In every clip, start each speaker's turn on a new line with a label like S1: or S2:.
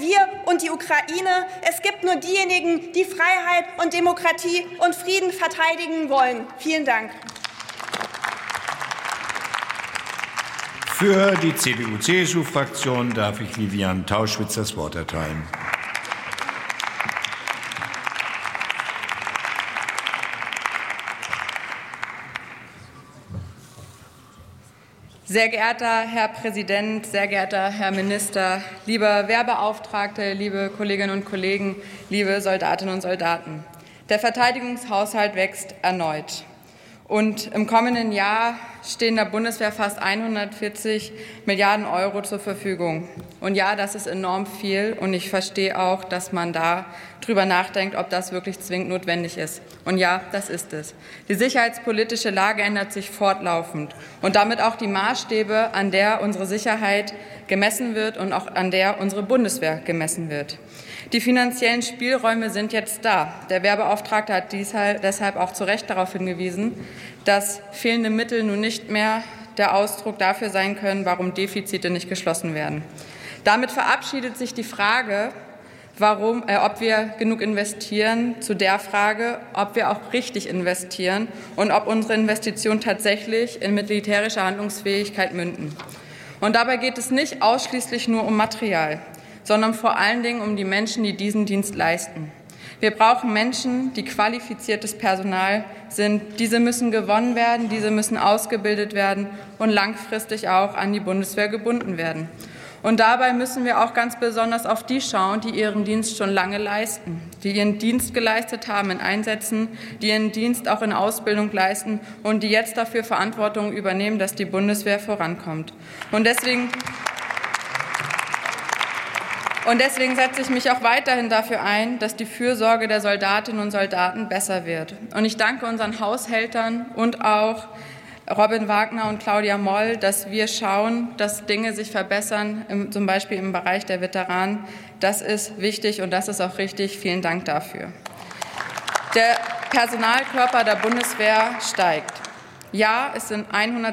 S1: wir und die Ukraine. Es gibt nur diejenigen, die Freiheit und Demokratie und Frieden verteidigen wollen. Vielen Dank.
S2: Für die CDU-CSU-Fraktion darf ich Vivian Tauschwitz das Wort erteilen.
S3: Sehr geehrter Herr Präsident, sehr geehrter Herr Minister, lieber Wehrbeauftragte, liebe Kolleginnen und Kollegen, liebe Soldatinnen und Soldaten. Der Verteidigungshaushalt wächst erneut. Und im kommenden Jahr stehen der Bundeswehr fast 140 Milliarden € zur Verfügung. Und ja, das ist enorm viel. Und ich verstehe auch, dass man da drüber nachdenkt, ob das wirklich zwingend notwendig ist. Und ja, das ist es. Die sicherheitspolitische Lage ändert sich fortlaufend. Und damit auch die Maßstäbe, an der unsere Sicherheit gemessen wird und auch an der unsere Bundeswehr gemessen wird. Die finanziellen Spielräume sind jetzt da. Der Wehrbeauftragte hat deshalb auch zu Recht darauf hingewiesen, dass fehlende Mittel nun nicht mehr der Ausdruck dafür sein können, warum Defizite nicht geschlossen werden. Damit verabschiedet sich die Frage, ob wir genug investieren, zu der Frage, ob wir auch richtig investieren und ob unsere Investitionen tatsächlich in militärische Handlungsfähigkeit münden. Und dabei geht es nicht ausschließlich nur um Material, sondern vor allen Dingen um die Menschen, die diesen Dienst leisten. Wir brauchen Menschen, die qualifiziertes Personal sind. Diese müssen gewonnen werden, diese müssen ausgebildet werden und langfristig auch an die Bundeswehr gebunden werden. Und dabei müssen wir auch ganz besonders auf die schauen, die ihren Dienst schon lange leisten, die ihren Dienst geleistet haben in Einsätzen, die ihren Dienst auch in Ausbildung leisten und die jetzt dafür Verantwortung übernehmen, dass die Bundeswehr vorankommt. Und deswegen setze ich mich auch weiterhin dafür ein, dass die Fürsorge der Soldatinnen und Soldaten besser wird. Und ich danke unseren Haushältern und auch Robin Wagner und Claudia Moll, dass wir schauen, dass Dinge sich verbessern, zum Beispiel im Bereich der Veteranen. Das ist wichtig und das ist auch richtig. Vielen Dank dafür. Der Personalkörper der Bundeswehr steigt. Ja, es sind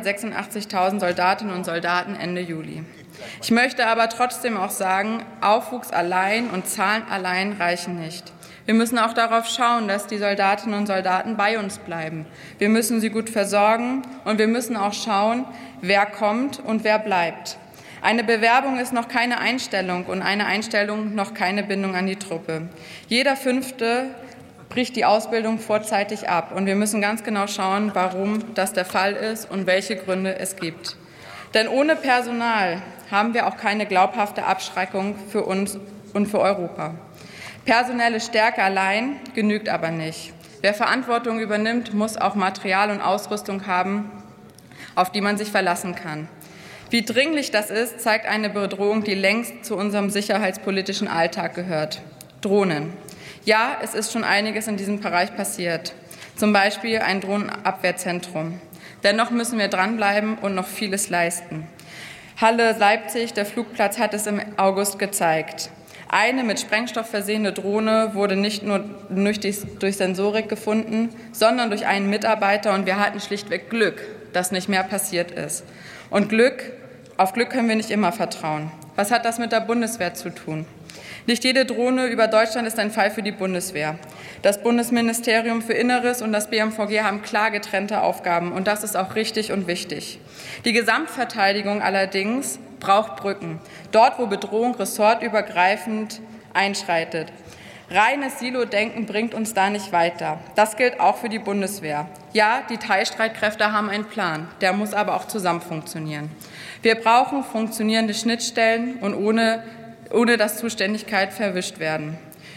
S3: 186.000 Soldatinnen und Soldaten Ende Juli. Ich möchte aber trotzdem auch sagen, Aufwuchs allein und Zahlen allein reichen nicht. Wir müssen auch darauf schauen, dass die Soldatinnen und Soldaten bei uns bleiben. Wir müssen sie gut versorgen und wir müssen auch schauen, wer kommt und wer bleibt. Eine Bewerbung ist noch keine Einstellung und eine Einstellung noch keine Bindung an die Truppe. Jeder Fünfte bricht die Ausbildung vorzeitig ab. Und wir müssen ganz genau schauen, warum das der Fall ist und welche Gründe es gibt. Denn ohne Personal haben wir auch keine glaubhafte Abschreckung für uns und für Europa. Personelle Stärke allein genügt aber nicht. Wer Verantwortung übernimmt, muss auch Material und Ausrüstung haben, auf die man sich verlassen kann. Wie dringlich das ist, zeigt eine Bedrohung, die längst zu unserem sicherheitspolitischen Alltag gehört. Drohnen. Ja, es ist schon einiges in diesem Bereich passiert. Zum Beispiel ein Drohnenabwehrzentrum. Dennoch müssen wir dranbleiben und noch vieles leisten. Halle Leipzig, der Flugplatz, hat es im August gezeigt. Eine mit Sprengstoff versehene Drohne wurde nicht nur durch Sensorik gefunden, sondern durch einen Mitarbeiter. Und wir hatten schlichtweg Glück, dass nicht mehr passiert ist. Und auf Glück können wir nicht immer vertrauen. Was hat das mit der Bundeswehr zu tun? Nicht jede Drohne über Deutschland ist ein Fall für die Bundeswehr. Das Bundesministerium für Inneres und das BMVG haben klar getrennte Aufgaben, und das ist auch richtig und wichtig. Die Gesamtverteidigung allerdings braucht Brücken, dort wo Bedrohung ressortübergreifend einschreitet. Reines Silo-Denken bringt uns da nicht weiter. Das gilt auch für die Bundeswehr. Ja, die Teilstreitkräfte haben einen Plan, der muss aber auch zusammen funktionieren. Wir brauchen funktionierende Schnittstellen und ohne dass Zuständigkeit verwischt werden.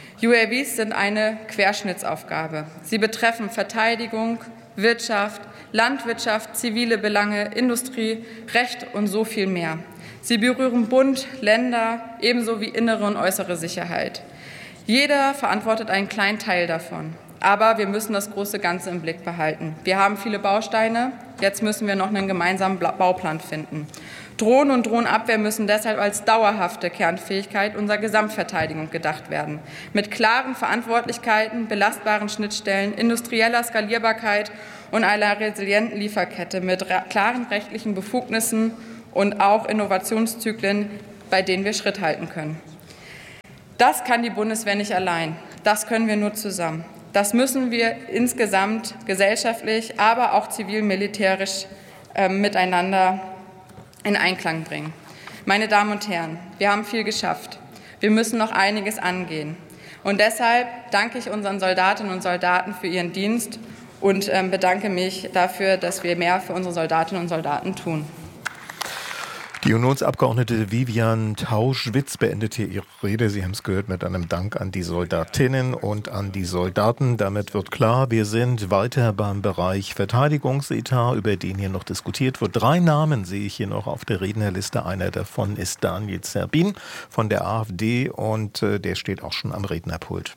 S3: UAVs sind eine Querschnittsaufgabe. Sie betreffen Verteidigung, Wirtschaft, Landwirtschaft, zivile Belange, Industrie, Recht und so viel mehr. Sie berühren Bund, Länder, ebenso wie innere und äußere Sicherheit. Jeder verantwortet einen kleinen Teil davon. Aber wir müssen das große Ganze im Blick behalten. Wir haben viele Bausteine, jetzt müssen wir noch einen gemeinsamen Bauplan finden. Drohnen und Drohnenabwehr müssen deshalb als dauerhafte Kernfähigkeit unserer Gesamtverteidigung gedacht werden. Mit klaren Verantwortlichkeiten, belastbaren Schnittstellen, industrieller Skalierbarkeit und einer resilienten Lieferkette mit klaren rechtlichen Befugnissen und auch Innovationszyklen, bei denen wir Schritt halten können. Das kann die Bundeswehr nicht allein. Das können wir nur zusammen. Das müssen wir insgesamt gesellschaftlich, aber auch zivil-militärisch miteinander in Einklang bringen. Meine Damen und Herren, wir haben viel geschafft. Wir müssen noch einiges angehen. Und deshalb danke ich unseren Soldatinnen und Soldaten für ihren Dienst und bedanke mich dafür, dass wir mehr für unsere Soldatinnen und Soldaten tun.
S4: Die Unionsabgeordnete Vivian Tauschwitz beendete ihre Rede, Sie haben es gehört, mit einem Dank an die Soldatinnen und an die Soldaten. Damit wird klar, wir sind weiter beim Bereich Verteidigungsetat, über den hier noch diskutiert wird. 3 Namen sehe ich hier noch auf der Rednerliste. Einer davon ist Daniel Zerbin von der AfD und der steht auch schon am Rednerpult.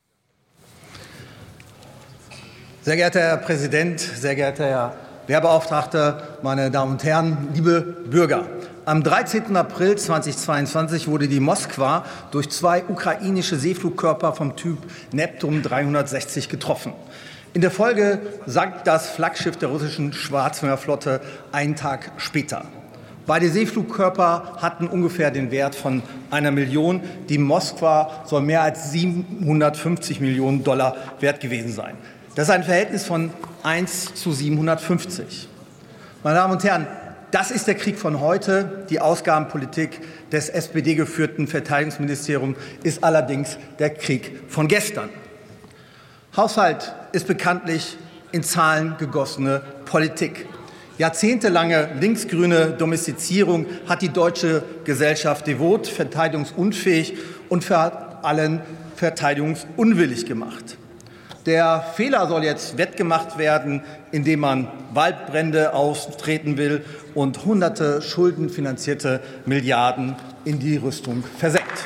S5: Sehr geehrter Herr Präsident, sehr geehrter Herr Wehrbeauftragter, meine Damen und Herren, liebe Bürger! Am 13. April 2022 wurde die Moskwa durch 2 ukrainische Seeflugkörper vom Typ Neptun 360 getroffen. In der Folge sank das Flaggschiff der russischen Schwarzmeerflotte einen Tag später. Beide Seeflugkörper hatten ungefähr den Wert von 1 Million. Die Moskwa soll mehr als 750 Millionen Dollar wert gewesen sein. Das ist ein Verhältnis von 1 zu 750. Meine Damen und Herren, das ist der Krieg von heute. Die Ausgabenpolitik des SPD-geführten Verteidigungsministeriums ist allerdings der Krieg von gestern. Haushalt ist bekanntlich in Zahlen gegossene Politik. Jahrzehntelange linksgrüne Domestizierung hat die deutsche Gesellschaft devot, verteidigungsunfähig und vor allem verteidigungsunwillig gemacht. Der Fehler soll jetzt wettgemacht werden, indem man Waldbrände austreten will und hunderte schuldenfinanzierte Milliarden in die Rüstung versenkt.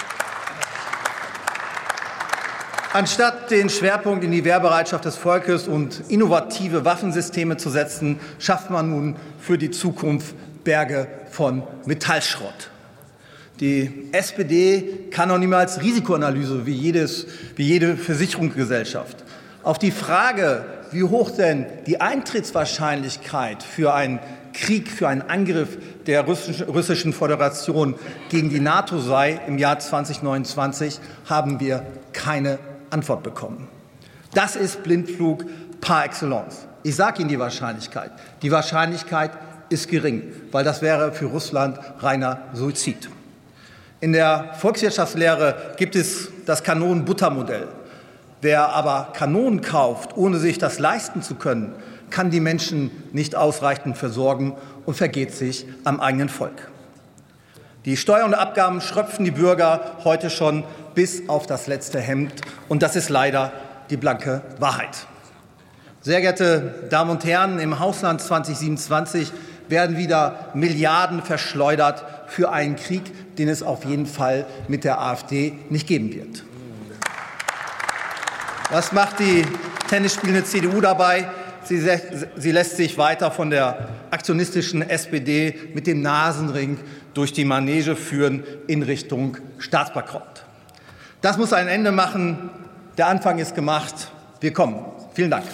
S5: Anstatt den Schwerpunkt in die Wehrbereitschaft des Volkes und innovative Waffensysteme zu setzen, schafft man nun für die Zukunft Berge von Metallschrott. Die SPD kann noch niemals Risikoanalyse wie jede Versicherungsgesellschaft. Auf die Frage, wie hoch denn die Eintrittswahrscheinlichkeit für einen Krieg, für einen Angriff der russischen Föderation gegen die NATO sei im Jahr 2029, haben wir keine Antwort bekommen. Das ist Blindflug par excellence. Ich sage Ihnen die Wahrscheinlichkeit. Die Wahrscheinlichkeit ist gering, weil das wäre für Russland reiner Suizid. In der Volkswirtschaftslehre gibt es das Kanonenbuttermodell. Wer aber Kanonen kauft, ohne sich das leisten zu können, kann die Menschen nicht ausreichend versorgen und vergeht sich am eigenen Volk. Die Steuern und Abgaben schröpfen die Bürger heute schon bis auf das letzte Hemd. Und das ist leider die blanke Wahrheit. Sehr geehrte Damen und Herren, im Hausland 2027 werden wieder Milliarden verschleudert für einen Krieg, den es auf jeden Fall mit der AfD nicht geben wird. Was macht die tennisspielende CDU dabei? Sie lässt sich weiter von der aktionistischen SPD mit dem Nasenring durch die Manege führen in Richtung Staatsbankrott. Das muss ein Ende machen. Der Anfang ist gemacht. Wir kommen. Vielen Dank.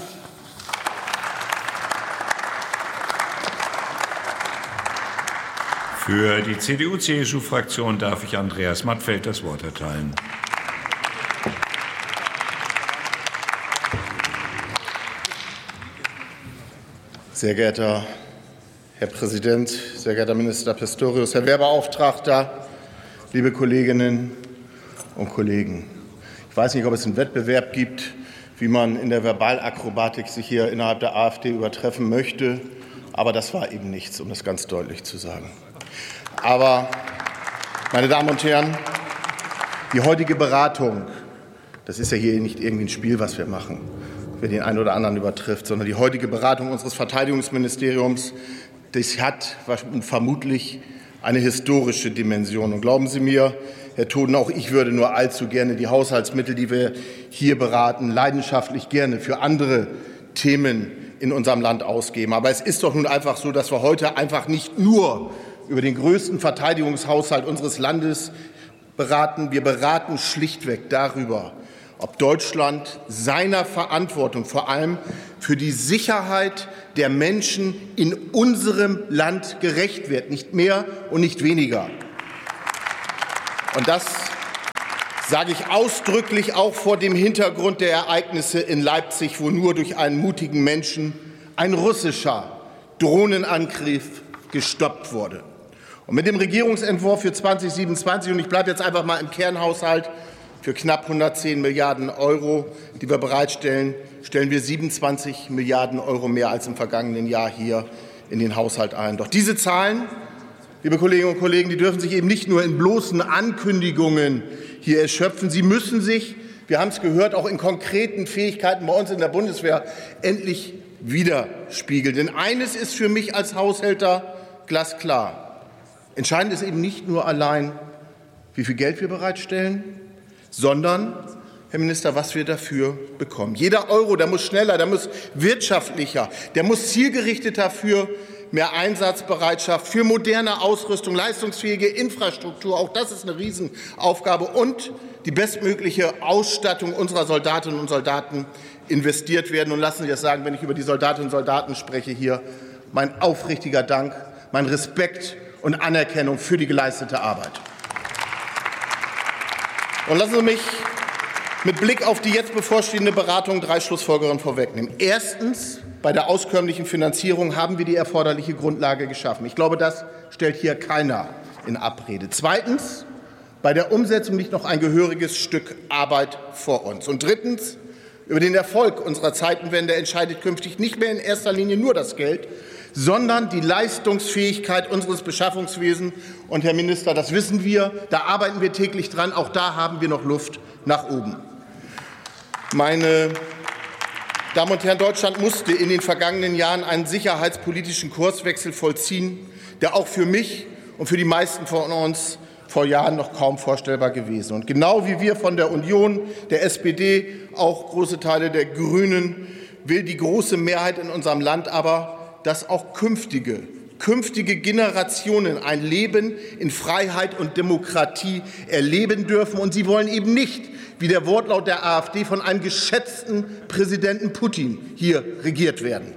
S2: Für die CDU-CSU-Fraktion darf ich Andreas Mattfeld das Wort erteilen.
S6: Sehr geehrter Herr Präsident, sehr geehrter Minister Pistorius, Herr Wehrbeauftragter, liebe Kolleginnen und Kollegen! Ich weiß nicht, ob es einen Wettbewerb gibt, wie man in der Verbalakrobatik sich hier innerhalb der AfD übertreffen möchte, aber das war eben nichts, um das ganz deutlich zu sagen. Aber, meine Damen und Herren, die heutige Beratung, das ist ja hier nicht irgendwie ein Spiel, was wir machen, wer den einen oder anderen übertrifft, sondern die heutige Beratung unseres Verteidigungsministeriums, das hat vermutlich eine historische Dimension. Und glauben Sie mir, Herr Toden, auch ich würde nur allzu gerne die Haushaltsmittel, die wir hier beraten, leidenschaftlich gerne für andere Themen in unserem Land ausgeben. Aber es ist doch nun einfach so, dass wir heute einfach nicht nur über den größten Verteidigungshaushalt unseres Landes beraten. Wir beraten schlichtweg darüber, ob Deutschland seiner Verantwortung vor allem für die Sicherheit der Menschen in unserem Land gerecht wird, nicht mehr und nicht weniger. Und das sage ich ausdrücklich auch vor dem Hintergrund der Ereignisse in Leipzig, wo nur durch einen mutigen Menschen ein russischer Drohnenangriff gestoppt wurde. Und mit dem Regierungsentwurf für 2027, und ich bleibe jetzt einfach mal im Kernhaushalt, für knapp 110 Milliarden Euro, die wir bereitstellen, stellen wir 27 Milliarden Euro mehr als im vergangenen Jahr hier in den Haushalt ein. Doch diese Zahlen, liebe Kolleginnen und Kollegen, die dürfen sich eben nicht nur in bloßen Ankündigungen hier erschöpfen. Sie müssen sich, wir haben es gehört, auch in konkreten Fähigkeiten bei uns in der Bundeswehr endlich widerspiegeln. Denn eines ist für mich als Haushälter glasklar. Entscheidend ist eben nicht nur allein, wie viel Geld wir bereitstellen, sondern, Herr Minister, was wir dafür bekommen. Jeder Euro, der muss schneller, der muss wirtschaftlicher, der muss zielgerichteter für mehr Einsatzbereitschaft, für moderne Ausrüstung, leistungsfähige Infrastruktur. Auch das ist eine Riesenaufgabe. Und die bestmögliche Ausstattung unserer Soldatinnen und Soldaten investiert werden. Und lassen Sie das sagen, wenn ich über die Soldatinnen und Soldaten spreche, hier mein aufrichtiger Dank, mein Respekt und Anerkennung für die geleistete Arbeit. Und lassen Sie mich mit Blick auf die jetzt bevorstehende Beratung 3 Schlussfolgerungen vorwegnehmen. Erstens, bei der auskömmlichen Finanzierung haben wir die erforderliche Grundlage geschaffen. Ich glaube, das stellt hier keiner in Abrede. Zweitens, bei der Umsetzung liegt noch ein gehöriges Stück Arbeit vor uns. Und drittens, über den Erfolg unserer Zeitenwende entscheidet künftig nicht mehr in erster Linie nur das Geld, sondern die Leistungsfähigkeit unseres Beschaffungswesens. Und, Herr Minister, das wissen wir, da arbeiten wir täglich dran, auch da haben wir noch Luft nach oben. Meine Damen und Herren, Deutschland musste in den vergangenen Jahren einen sicherheitspolitischen Kurswechsel vollziehen, der auch für mich und für die meisten von uns vor Jahren noch kaum vorstellbar gewesen. Und genau wie wir von der Union, der SPD, auch große Teile der Grünen, will die große Mehrheit in unserem Land aber, dass auch künftige Generationen ein Leben in Freiheit und Demokratie erleben dürfen. Und sie wollen eben nicht, wie der Wortlaut der AfD, von einem geschätzten Präsidenten Putin hier regiert werden.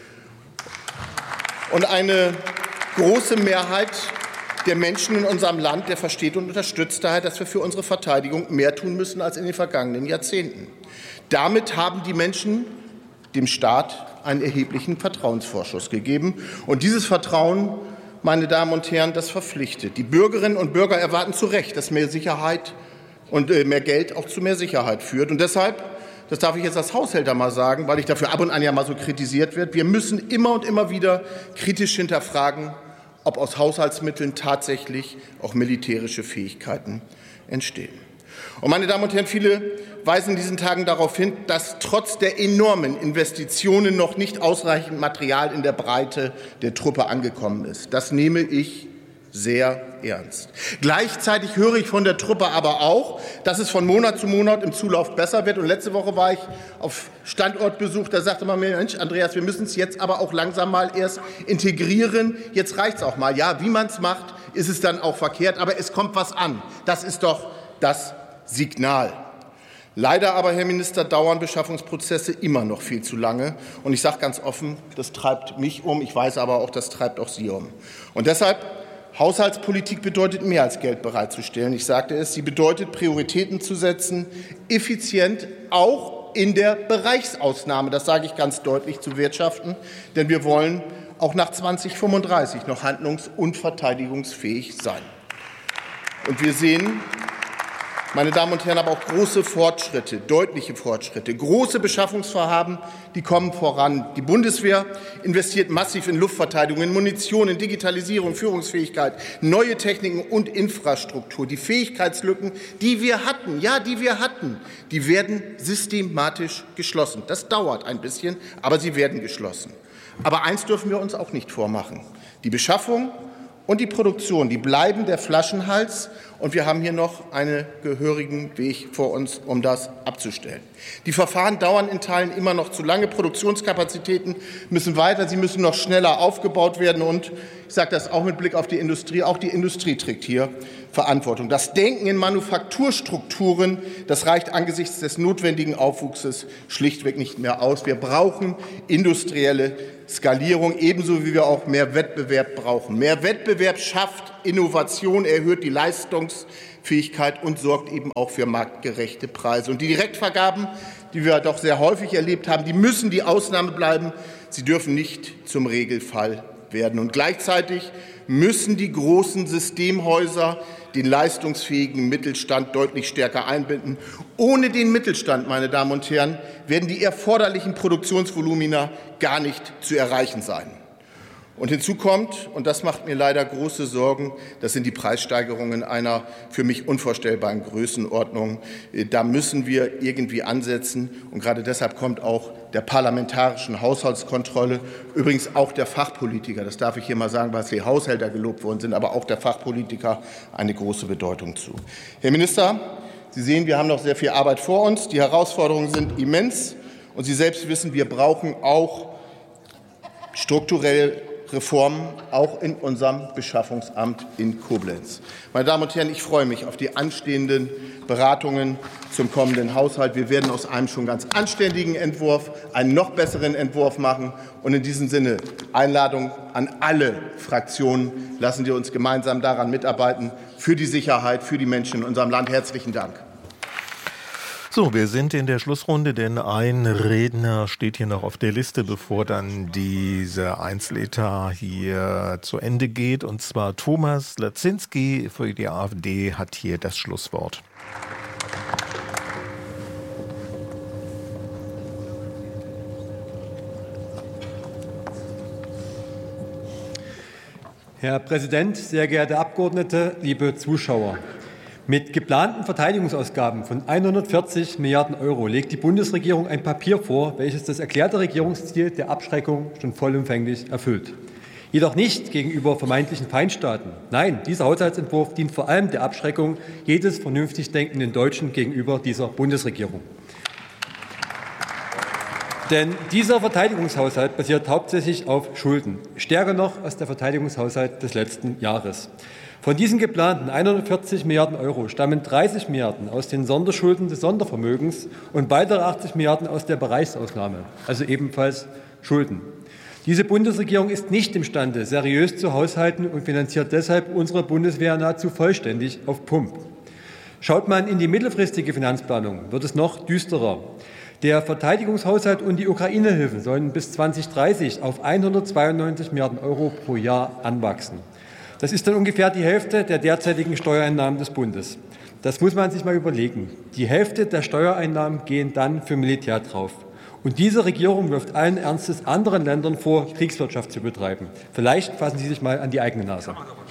S6: Und eine große Mehrheit der Menschen in unserem Land, der versteht und unterstützt daher, dass wir für unsere Verteidigung mehr tun müssen als in den vergangenen Jahrzehnten. Damit haben die Menschen dem Staat einen erheblichen Vertrauensvorschuss gegeben. Und dieses Vertrauen, meine Damen und Herren, das verpflichtet. Die Bürgerinnen und Bürger erwarten zu Recht, dass mehr Sicherheit und mehr Geld auch zu mehr Sicherheit führt. Und deshalb, das darf ich jetzt als Haushälter mal sagen, weil ich dafür ab und an ja mal so kritisiert werde, wir müssen immer und immer wieder kritisch hinterfragen, ob aus Haushaltsmitteln tatsächlich auch militärische Fähigkeiten entstehen. Und, meine Damen und Herren, viele weisen in diesen Tagen darauf hin, dass trotz der enormen Investitionen noch nicht ausreichend Material in der Breite der Truppe angekommen ist. Das nehme ich sehr ernst. Gleichzeitig höre ich von der Truppe aber auch, dass es von Monat zu Monat im Zulauf besser wird. Und letzte Woche war ich auf Standortbesuch, da sagte man mir, Mensch, Andreas, wir müssen es jetzt aber auch langsam mal erst integrieren. Jetzt reicht es auch mal. Ja, wie man es macht, ist es dann auch verkehrt, aber es kommt was an. Das ist doch das Signal. Leider aber, Herr Minister, dauern Beschaffungsprozesse immer noch viel zu lange. Und ich sage ganz offen, das treibt mich um. Ich weiß aber auch, das treibt auch Sie um. Und deshalb, Haushaltspolitik bedeutet mehr als Geld bereitzustellen. Ich sagte es, sie bedeutet, Prioritäten zu setzen, effizient auch in der Bereichsausnahme, das sage ich ganz deutlich, zu wirtschaften. Denn wir wollen auch nach 2035 noch handlungs- und verteidigungsfähig sein. Und wir sehen, meine Damen und Herren, aber auch große Fortschritte, deutliche Fortschritte, große Beschaffungsvorhaben, die kommen voran. Die Bundeswehr investiert massiv in Luftverteidigung, in Munition, in Digitalisierung, Führungsfähigkeit, neue Techniken und Infrastruktur. Die Fähigkeitslücken, die wir hatten, die werden systematisch geschlossen. Das dauert ein bisschen, aber sie werden geschlossen. Aber eins dürfen wir uns auch nicht vormachen. Die Beschaffung und die Produktion, die bleiben der Flaschenhals. Und wir haben hier noch einen gehörigen Weg vor uns, um das abzustellen. Die Verfahren dauern in Teilen immer noch zu lange. Produktionskapazitäten müssen weiter, sie müssen noch schneller aufgebaut werden. Und ich sage das auch mit Blick auf die Industrie, auch die Industrie trägt hier Verantwortung. Das Denken in Manufakturstrukturen, das reicht angesichts des notwendigen Aufwuchses schlichtweg nicht mehr aus. Wir brauchen industrielle Skalierung, ebenso wie wir auch mehr Wettbewerb brauchen. Mehr Wettbewerb schafft Innovation, erhöht die Leistungsfähigkeit und sorgt eben auch für marktgerechte Preise. Und die Direktvergaben, die wir doch sehr häufig erlebt haben, die müssen die Ausnahme bleiben. Sie dürfen nicht zum Regelfall werden. Und gleichzeitig müssen die großen Systemhäuser den leistungsfähigen Mittelstand deutlich stärker einbinden. Ohne den Mittelstand, meine Damen und Herren, werden die erforderlichen Produktionsvolumina gar nicht zu erreichen sein. Und hinzu kommt, und das macht mir leider große Sorgen, das sind die Preissteigerungen einer für mich unvorstellbaren Größenordnung. Da müssen wir irgendwie ansetzen. Und gerade deshalb kommt auch der parlamentarischen Haushaltskontrolle, übrigens auch der Fachpolitiker, das darf ich hier mal sagen, weil die Haushälter gelobt worden sind, aber auch der Fachpolitiker eine große Bedeutung zu. Herr Minister, Sie sehen, wir haben noch sehr viel Arbeit vor uns. Die Herausforderungen sind immens. Und Sie selbst wissen, wir brauchen auch strukturell Reformen, auch in unserem Beschaffungsamt in Koblenz. Meine Damen und Herren, ich freue mich auf die anstehenden Beratungen zum kommenden Haushalt. Wir werden aus einem schon ganz anständigen Entwurf einen noch besseren Entwurf machen. Und in diesem Sinne Einladung an alle Fraktionen. Lassen Sie uns gemeinsam daran mitarbeiten, für die Sicherheit, für die Menschen in unserem Land. Herzlichen Dank.
S4: So, wir sind in der Schlussrunde, denn ein Redner steht hier noch auf der Liste, bevor dann dieser Einzeletat hier zu Ende geht. Und zwar Thomas Lazinski für die AfD hat hier das Schlusswort.
S7: Herr Präsident, sehr geehrte Abgeordnete, liebe Zuschauer! Mit geplanten Verteidigungsausgaben von 140 Milliarden Euro legt die Bundesregierung ein Papier vor, welches das erklärte Regierungsziel der Abschreckung schon vollumfänglich erfüllt. Jedoch nicht gegenüber vermeintlichen Feindstaaten. Nein, dieser Haushaltsentwurf dient vor allem der Abschreckung jedes vernünftig denkenden Deutschen gegenüber dieser Bundesregierung. Denn dieser Verteidigungshaushalt basiert hauptsächlich auf Schulden, stärker noch als der Verteidigungshaushalt des letzten Jahres. Von diesen geplanten 140 Milliarden Euro stammen 30 Milliarden aus den Sonderschulden des Sondervermögens und weitere 80 Milliarden aus der Bereichsausnahme, also ebenfalls Schulden. Diese Bundesregierung ist nicht imstande, seriös zu haushalten und finanziert deshalb unsere Bundeswehr nahezu vollständig auf Pump. Schaut man in die mittelfristige Finanzplanung, wird es noch düsterer. Der Verteidigungshaushalt und die Ukraine-Hilfen sollen bis 2030 auf 192 Milliarden Euro pro Jahr anwachsen. Das ist dann ungefähr die Hälfte der derzeitigen Steuereinnahmen des Bundes. Das muss man sich mal überlegen. Die Hälfte der Steuereinnahmen gehen dann für Militär drauf. Und diese Regierung wirft allen Ernstes anderen Ländern vor, Kriegswirtschaft zu betreiben. Vielleicht fassen Sie sich mal an die eigene Nase.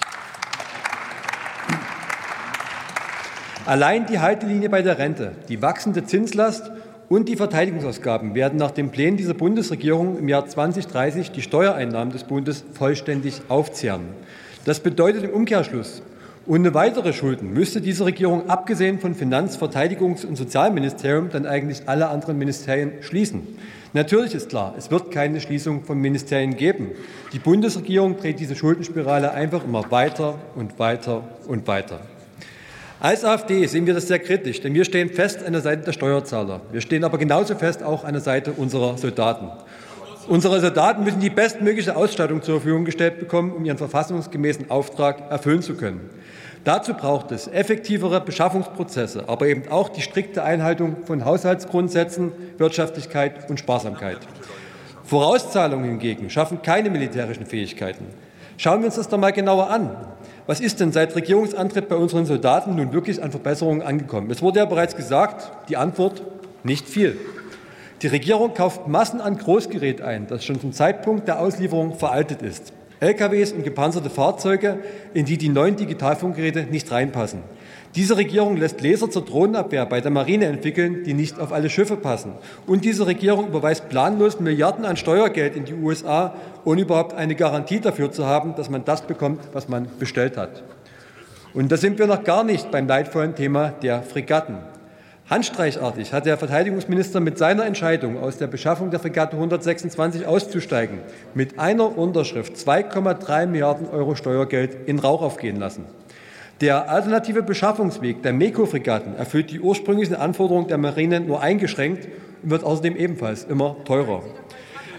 S7: Allein die Haltelinie bei der Rente, die wachsende Zinslast und die Verteidigungsausgaben werden nach den Plänen dieser Bundesregierung im Jahr 2030 die Steuereinnahmen des Bundes vollständig aufzehren. Das bedeutet im Umkehrschluss, ohne weitere Schulden müsste diese Regierung abgesehen von Finanz-, Verteidigungs- und Sozialministerium dann eigentlich alle anderen Ministerien schließen. Natürlich ist klar, es wird keine Schließung von Ministerien geben. Die Bundesregierung dreht diese Schuldenspirale einfach immer weiter und weiter und weiter. Als AfD sehen wir das sehr kritisch, denn wir stehen fest an der Seite der Steuerzahler. Wir stehen aber genauso fest auch an der Seite unserer Soldaten. Unsere Soldaten müssen die bestmögliche Ausstattung zur Verfügung gestellt bekommen, um ihren verfassungsgemäßen Auftrag erfüllen zu können. Dazu braucht es effektivere Beschaffungsprozesse, aber eben auch die strikte Einhaltung von Haushaltsgrundsätzen, Wirtschaftlichkeit und Sparsamkeit. Vorauszahlungen hingegen schaffen keine militärischen Fähigkeiten. Schauen wir uns das doch mal genauer an. Was ist denn seit Regierungsantritt bei unseren Soldaten nun wirklich an Verbesserungen angekommen? Es wurde ja bereits gesagt, die Antwort: nicht viel. Die Regierung kauft Massen an Großgerät ein, das schon zum Zeitpunkt der Auslieferung veraltet ist. LKWs und gepanzerte Fahrzeuge, in die die neuen Digitalfunkgeräte nicht reinpassen. Diese Regierung lässt Laser zur Drohnenabwehr bei der Marine entwickeln, die nicht auf alle Schiffe passen. Und diese Regierung überweist planlos Milliarden an Steuergeld in die USA, ohne überhaupt eine Garantie dafür zu haben, dass man das bekommt, was man bestellt hat. Und da sind wir noch gar nicht beim leidvollen Thema der Fregatten. Handstreichartig hat der Verteidigungsminister mit seiner Entscheidung, aus der Beschaffung der Fregatte 126 auszusteigen, mit einer Unterschrift 2,3 Milliarden Euro Steuergeld in Rauch aufgehen lassen. Der alternative Beschaffungsweg der MEKO-Fregatten erfüllt die ursprünglichen Anforderungen der Marine nur eingeschränkt und wird außerdem ebenfalls immer teurer.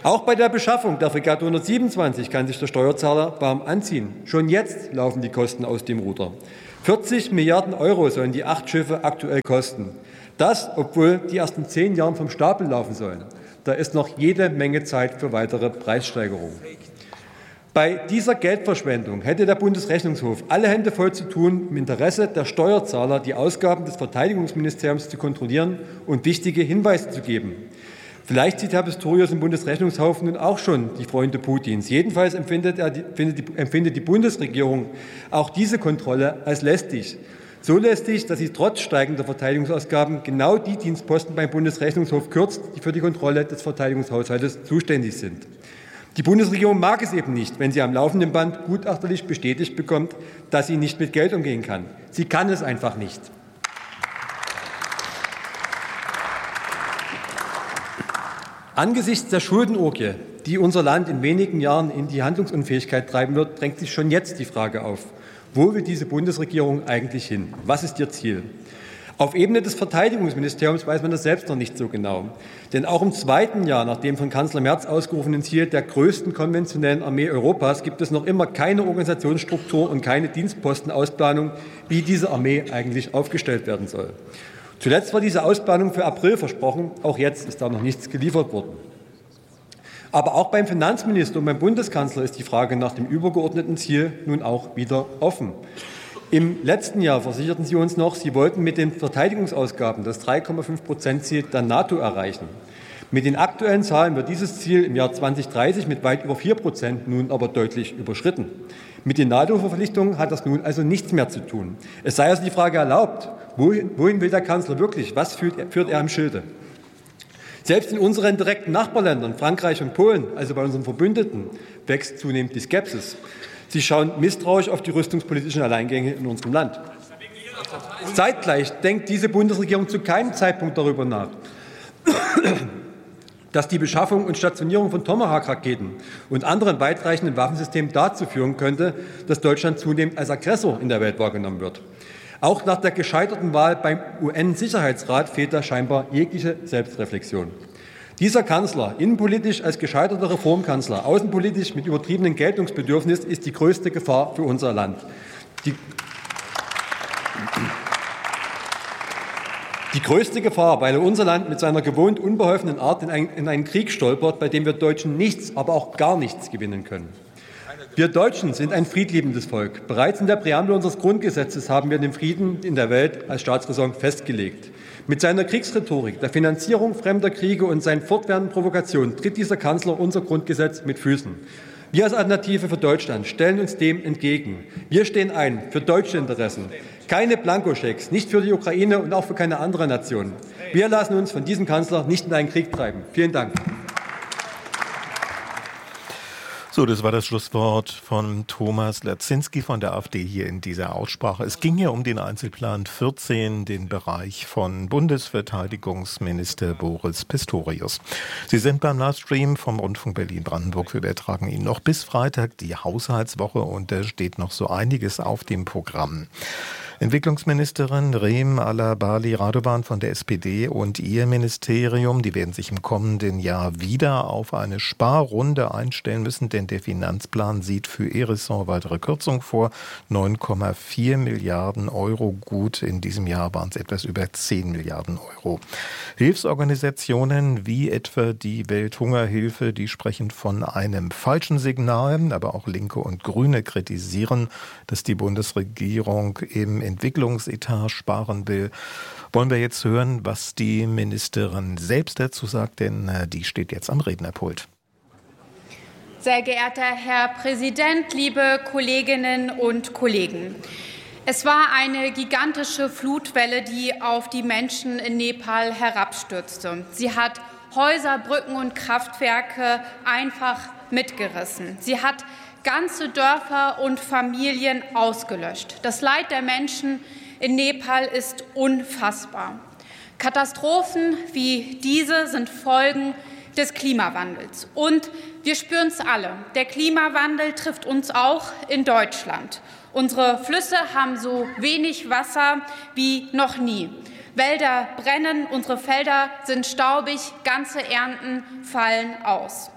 S7: Auch bei der Beschaffung der Fregatte 127 kann sich der Steuerzahler warm anziehen. Schon jetzt laufen die Kosten aus dem Ruder. 40 Milliarden Euro sollen die 8 Schiffe aktuell kosten. Das, obwohl die erst in 10 Jahren vom Stapel laufen sollen. Da ist noch jede Menge Zeit für weitere Preissteigerungen. Bei dieser Geldverschwendung hätte der Bundesrechnungshof alle Hände voll zu tun, im Interesse der Steuerzahler die Ausgaben des Verteidigungsministeriums zu kontrollieren und wichtige Hinweise zu geben. Vielleicht sieht Herr Pistorius im Bundesrechnungshof nun auch schon die Freunde Putins. Jedenfalls empfindet die Bundesregierung auch diese Kontrolle als lästig. So lästig, dass sie trotz steigender Verteidigungsausgaben genau die Dienstposten beim Bundesrechnungshof kürzt, die für die Kontrolle des Verteidigungshaushaltes zuständig sind. Die Bundesregierung mag es eben nicht, wenn sie am laufenden Band gutachterlich bestätigt bekommt, dass sie nicht mit Geld umgehen kann. Sie kann es einfach nicht. Angesichts der Schuldenorgie, die unser Land in wenigen Jahren in die Handlungsunfähigkeit treiben wird, drängt sich schon jetzt die Frage auf: Wo will diese Bundesregierung eigentlich hin? Was ist ihr Ziel? Auf Ebene des Verteidigungsministeriums weiß man das selbst noch nicht so genau. Denn auch im zweiten Jahr nach dem von Kanzler Merz ausgerufenen Ziel der größten konventionellen Armee Europas gibt es noch immer keine Organisationsstruktur und keine Dienstpostenausplanung, wie diese Armee eigentlich aufgestellt werden soll. Zuletzt war diese Ausplanung für April versprochen. Auch jetzt ist da noch nichts geliefert worden. Aber auch beim Finanzminister und beim Bundeskanzler ist die Frage nach dem übergeordneten Ziel nun auch wieder offen. Im letzten Jahr versicherten Sie uns noch, Sie wollten mit den Verteidigungsausgaben das 3,5%-Ziel der NATO erreichen. Mit den aktuellen Zahlen wird dieses Ziel im Jahr 2030 mit weit über 4% nun aber deutlich überschritten. Mit den NATO-Verpflichtungen hat das nun also nichts mehr zu tun. Es sei also die Frage erlaubt, wohin will der Kanzler wirklich? Was führt er im Schilde? Selbst in unseren direkten Nachbarländern, Frankreich und Polen, also bei unseren Verbündeten, wächst zunehmend die Skepsis. Sie schauen misstrauisch auf die rüstungspolitischen Alleingänge in unserem Land. Zeitgleich denkt diese Bundesregierung zu keinem Zeitpunkt darüber nach, dass die Beschaffung und Stationierung von Tomahawk-Raketen und anderen weitreichenden Waffensystemen dazu führen könnte, dass Deutschland zunehmend als Aggressor in der Welt wahrgenommen wird. Auch nach der gescheiterten Wahl beim UN-Sicherheitsrat fehlt da scheinbar jegliche Selbstreflexion. Dieser Kanzler, innenpolitisch als gescheiterter Reformkanzler, außenpolitisch mit übertriebenem Geltungsbedürfnis, ist die größte Gefahr für unser Land. Die größte Gefahr, weil unser Land mit seiner gewohnt unbeholfenen Art in einen Krieg stolpert, bei dem wir Deutschen nichts, aber auch gar nichts gewinnen können. Wir Deutschen sind ein friedliebendes Volk. Bereits in der Präambel unseres Grundgesetzes haben wir den Frieden in der Welt als Staatsräson festgelegt. Mit seiner Kriegsrhetorik, der Finanzierung fremder Kriege und seinen fortwährenden Provokationen tritt dieser Kanzler unser Grundgesetz mit Füßen. Wir als Alternative für Deutschland stellen uns dem entgegen. Wir stehen ein für deutsche Interessen. Keine Blankoschecks, nicht für die Ukraine und auch für keine andere Nation. Wir lassen uns von diesem Kanzler nicht in einen Krieg treiben. Vielen Dank.
S4: So, das war das Schlusswort von Thomas Latzinski von der AfD hier in dieser Aussprache. Es ging ja um den Einzelplan 14, den Bereich von Bundesverteidigungsminister Boris Pistorius. Sie sind beim Livestream vom Rundfunk Berlin-Brandenburg. Wir übertragen Ihnen noch bis Freitag die Haushaltswoche und da steht noch so einiges auf dem Programm. Entwicklungsministerin Reem Alabali Radovan von der SPD und ihr Ministerium, die werden sich im kommenden Jahr wieder auf eine Sparrunde einstellen müssen, denn der Finanzplan sieht für ihr Ressort weitere Kürzungen vor. 9,4 Milliarden Euro. Gut, in diesem Jahr waren es etwas über 10 Milliarden Euro. Hilfsorganisationen wie etwa die Welthungerhilfe, die sprechen von einem falschen Signal, aber auch Linke und Grüne kritisieren, dass die Bundesregierung im Entwicklungsetat sparen will. Wollen wir jetzt hören, was die Ministerin selbst dazu sagt, denn die steht jetzt am Rednerpult.
S8: Sehr geehrter Herr Präsident, liebe Kolleginnen und Kollegen! Es war eine gigantische Flutwelle, die auf die Menschen in Nepal herabstürzte. Sie hat Häuser, Brücken und Kraftwerke einfach mitgerissen. Sie hat ganze Dörfer und Familien ausgelöscht. Das Leid der Menschen in Nepal ist unfassbar. Katastrophen wie diese sind Folgen des Klimawandels. Und wir spüren es alle. Der Klimawandel trifft uns auch in Deutschland. Unsere Flüsse haben so wenig Wasser wie noch nie. Wälder brennen, unsere Felder sind staubig, ganze Ernten fallen aus.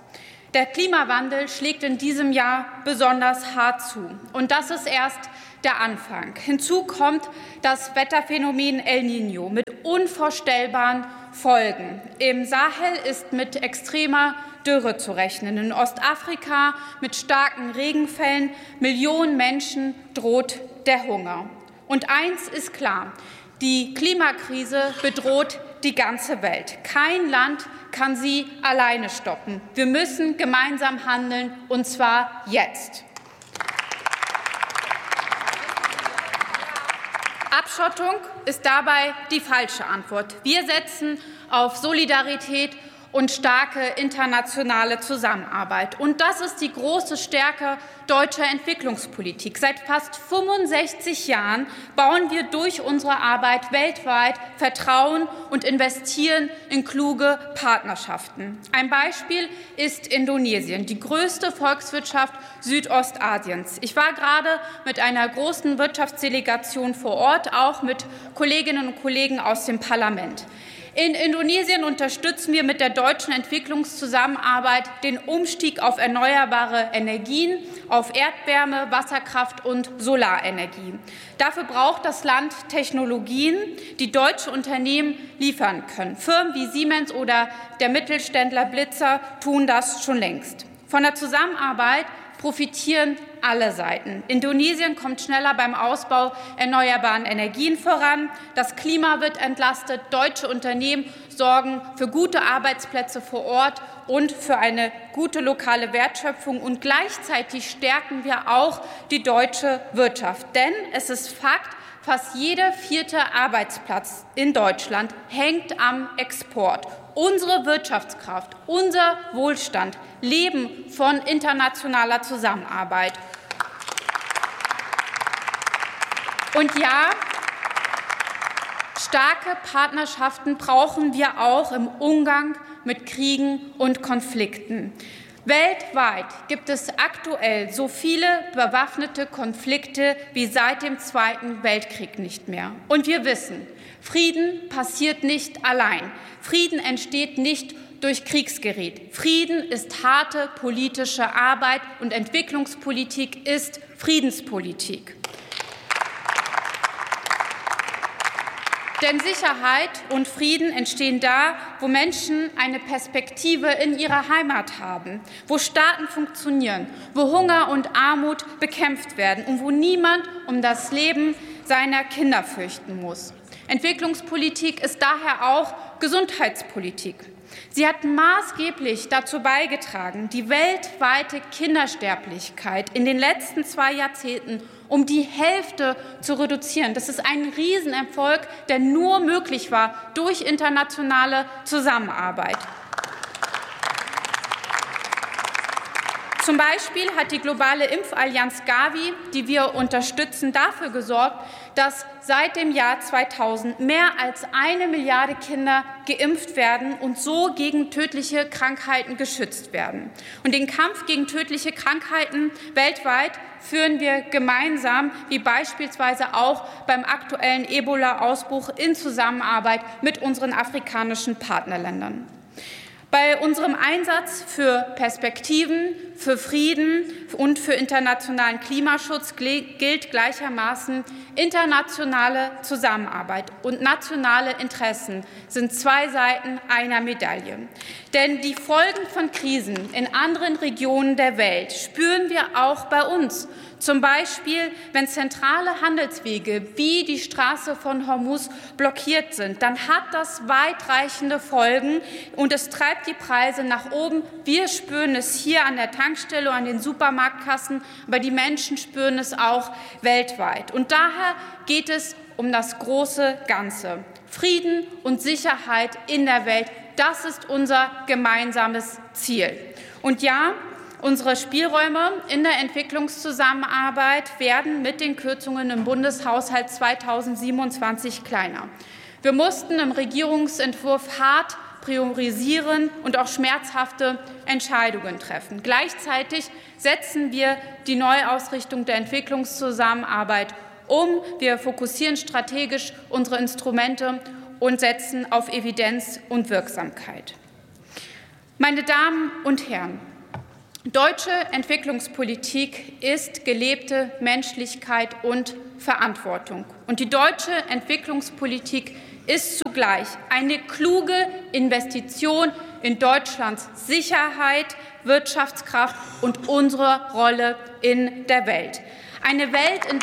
S8: Der Klimawandel schlägt in diesem Jahr besonders hart zu. Und das ist erst der Anfang. Hinzu kommt das Wetterphänomen El Niño mit unvorstellbaren Folgen. Im Sahel ist mit extremer Dürre zu rechnen. In Ostafrika mit starken Regenfällen. Millionen Menschen droht der Hunger. Und eins ist klar: Die Klimakrise bedroht die ganze Welt. Kein Land kann sie alleine stoppen. Wir müssen gemeinsam handeln, und zwar jetzt. Abschottung ist dabei die falsche Antwort. Wir setzen auf Solidarität und starke internationale Zusammenarbeit. Und das ist die große Stärke deutscher Entwicklungspolitik. Seit fast 65 Jahren bauen wir durch unsere Arbeit weltweit Vertrauen und investieren in kluge Partnerschaften. Ein Beispiel ist Indonesien, die größte Volkswirtschaft Südostasiens. Ich war gerade mit einer großen Wirtschaftsdelegation vor Ort, auch mit Kolleginnen und Kollegen aus dem Parlament. In Indonesien unterstützen wir mit der deutschen Entwicklungszusammenarbeit den Umstieg auf erneuerbare Energien, auf Erdwärme, Wasserkraft und Solarenergie. Dafür braucht das Land Technologien, die deutsche Unternehmen liefern können. Firmen wie Siemens oder der Mittelständler Blitzer tun das schon längst. Von der Zusammenarbeit profitieren alle Seiten. Indonesien kommt schneller beim Ausbau erneuerbaren Energien voran. Das Klima wird entlastet. Deutsche Unternehmen sorgen für gute Arbeitsplätze vor Ort und für eine gute lokale Wertschöpfung. Und gleichzeitig stärken wir auch die deutsche Wirtschaft. Denn es ist Fakt, fast jeder 4. Arbeitsplatz in Deutschland hängt am Export. Unsere Wirtschaftskraft, unser Wohlstand leben von internationaler Zusammenarbeit. Und ja, starke Partnerschaften brauchen wir auch im Umgang mit Kriegen und Konflikten. Weltweit gibt es aktuell so viele bewaffnete Konflikte wie seit dem Zweiten Weltkrieg nicht mehr. Und wir wissen, Frieden passiert nicht allein. Frieden entsteht nicht durch Kriegsgerät. Frieden ist harte politische Arbeit und Entwicklungspolitik ist Friedenspolitik. Denn Sicherheit und Frieden entstehen da, wo Menschen eine Perspektive in ihrer Heimat haben, wo Staaten funktionieren, wo Hunger und Armut bekämpft werden und wo niemand um das Leben seiner Kinder fürchten muss. Entwicklungspolitik ist daher auch Gesundheitspolitik. Sie hat maßgeblich dazu beigetragen, die weltweite Kindersterblichkeit in den letzten 2 Jahrzehnten um die Hälfte zu reduzieren. Das ist ein Riesenerfolg, der nur möglich war durch internationale Zusammenarbeit. Zum Beispiel hat die globale Impfallianz Gavi, die wir unterstützen, dafür gesorgt, dass seit dem Jahr 2000 mehr als 1 Milliarde Kinder geimpft werden und so gegen tödliche Krankheiten geschützt werden. Und den Kampf gegen tödliche Krankheiten weltweit führen wir gemeinsam, wie beispielsweise auch beim aktuellen Ebola-Ausbruch in Zusammenarbeit mit unseren afrikanischen Partnerländern. Bei unserem Einsatz für Perspektiven, für Frieden und für internationalen Klimaschutz gilt gleichermaßen: internationale Zusammenarbeit und nationale Interessen sind 2 Seiten einer Medaille. Denn die Folgen von Krisen in anderen Regionen der Welt spüren wir auch bei uns. Zum Beispiel, wenn zentrale Handelswege wie die Straße von Hormuz blockiert sind, dann hat das weitreichende Folgen und es treibt die Preise nach oben. Wir spüren es hier an der Tankstelle, an den Supermarktkassen, aber die Menschen spüren es auch weltweit. Und daher geht es um das große Ganze. Frieden und Sicherheit in der Welt, das ist unser gemeinsames Ziel. Und ja, unsere Spielräume in der Entwicklungszusammenarbeit werden mit den Kürzungen im Bundeshaushalt 2027 kleiner. Wir mussten im Regierungsentwurf hart priorisieren und auch schmerzhafte Entscheidungen treffen. Gleichzeitig setzen wir die Neuausrichtung der Entwicklungszusammenarbeit um. Wir fokussieren strategisch unsere Instrumente und setzen auf Evidenz und Wirksamkeit. Meine Damen und Herren, Deutsche Entwicklungspolitik ist gelebte Menschlichkeit und Verantwortung. Und die deutsche Entwicklungspolitik ist zugleich eine kluge Investition in Deutschlands Sicherheit, Wirtschaftskraft und unsere Rolle in der Welt. Eine Welt, in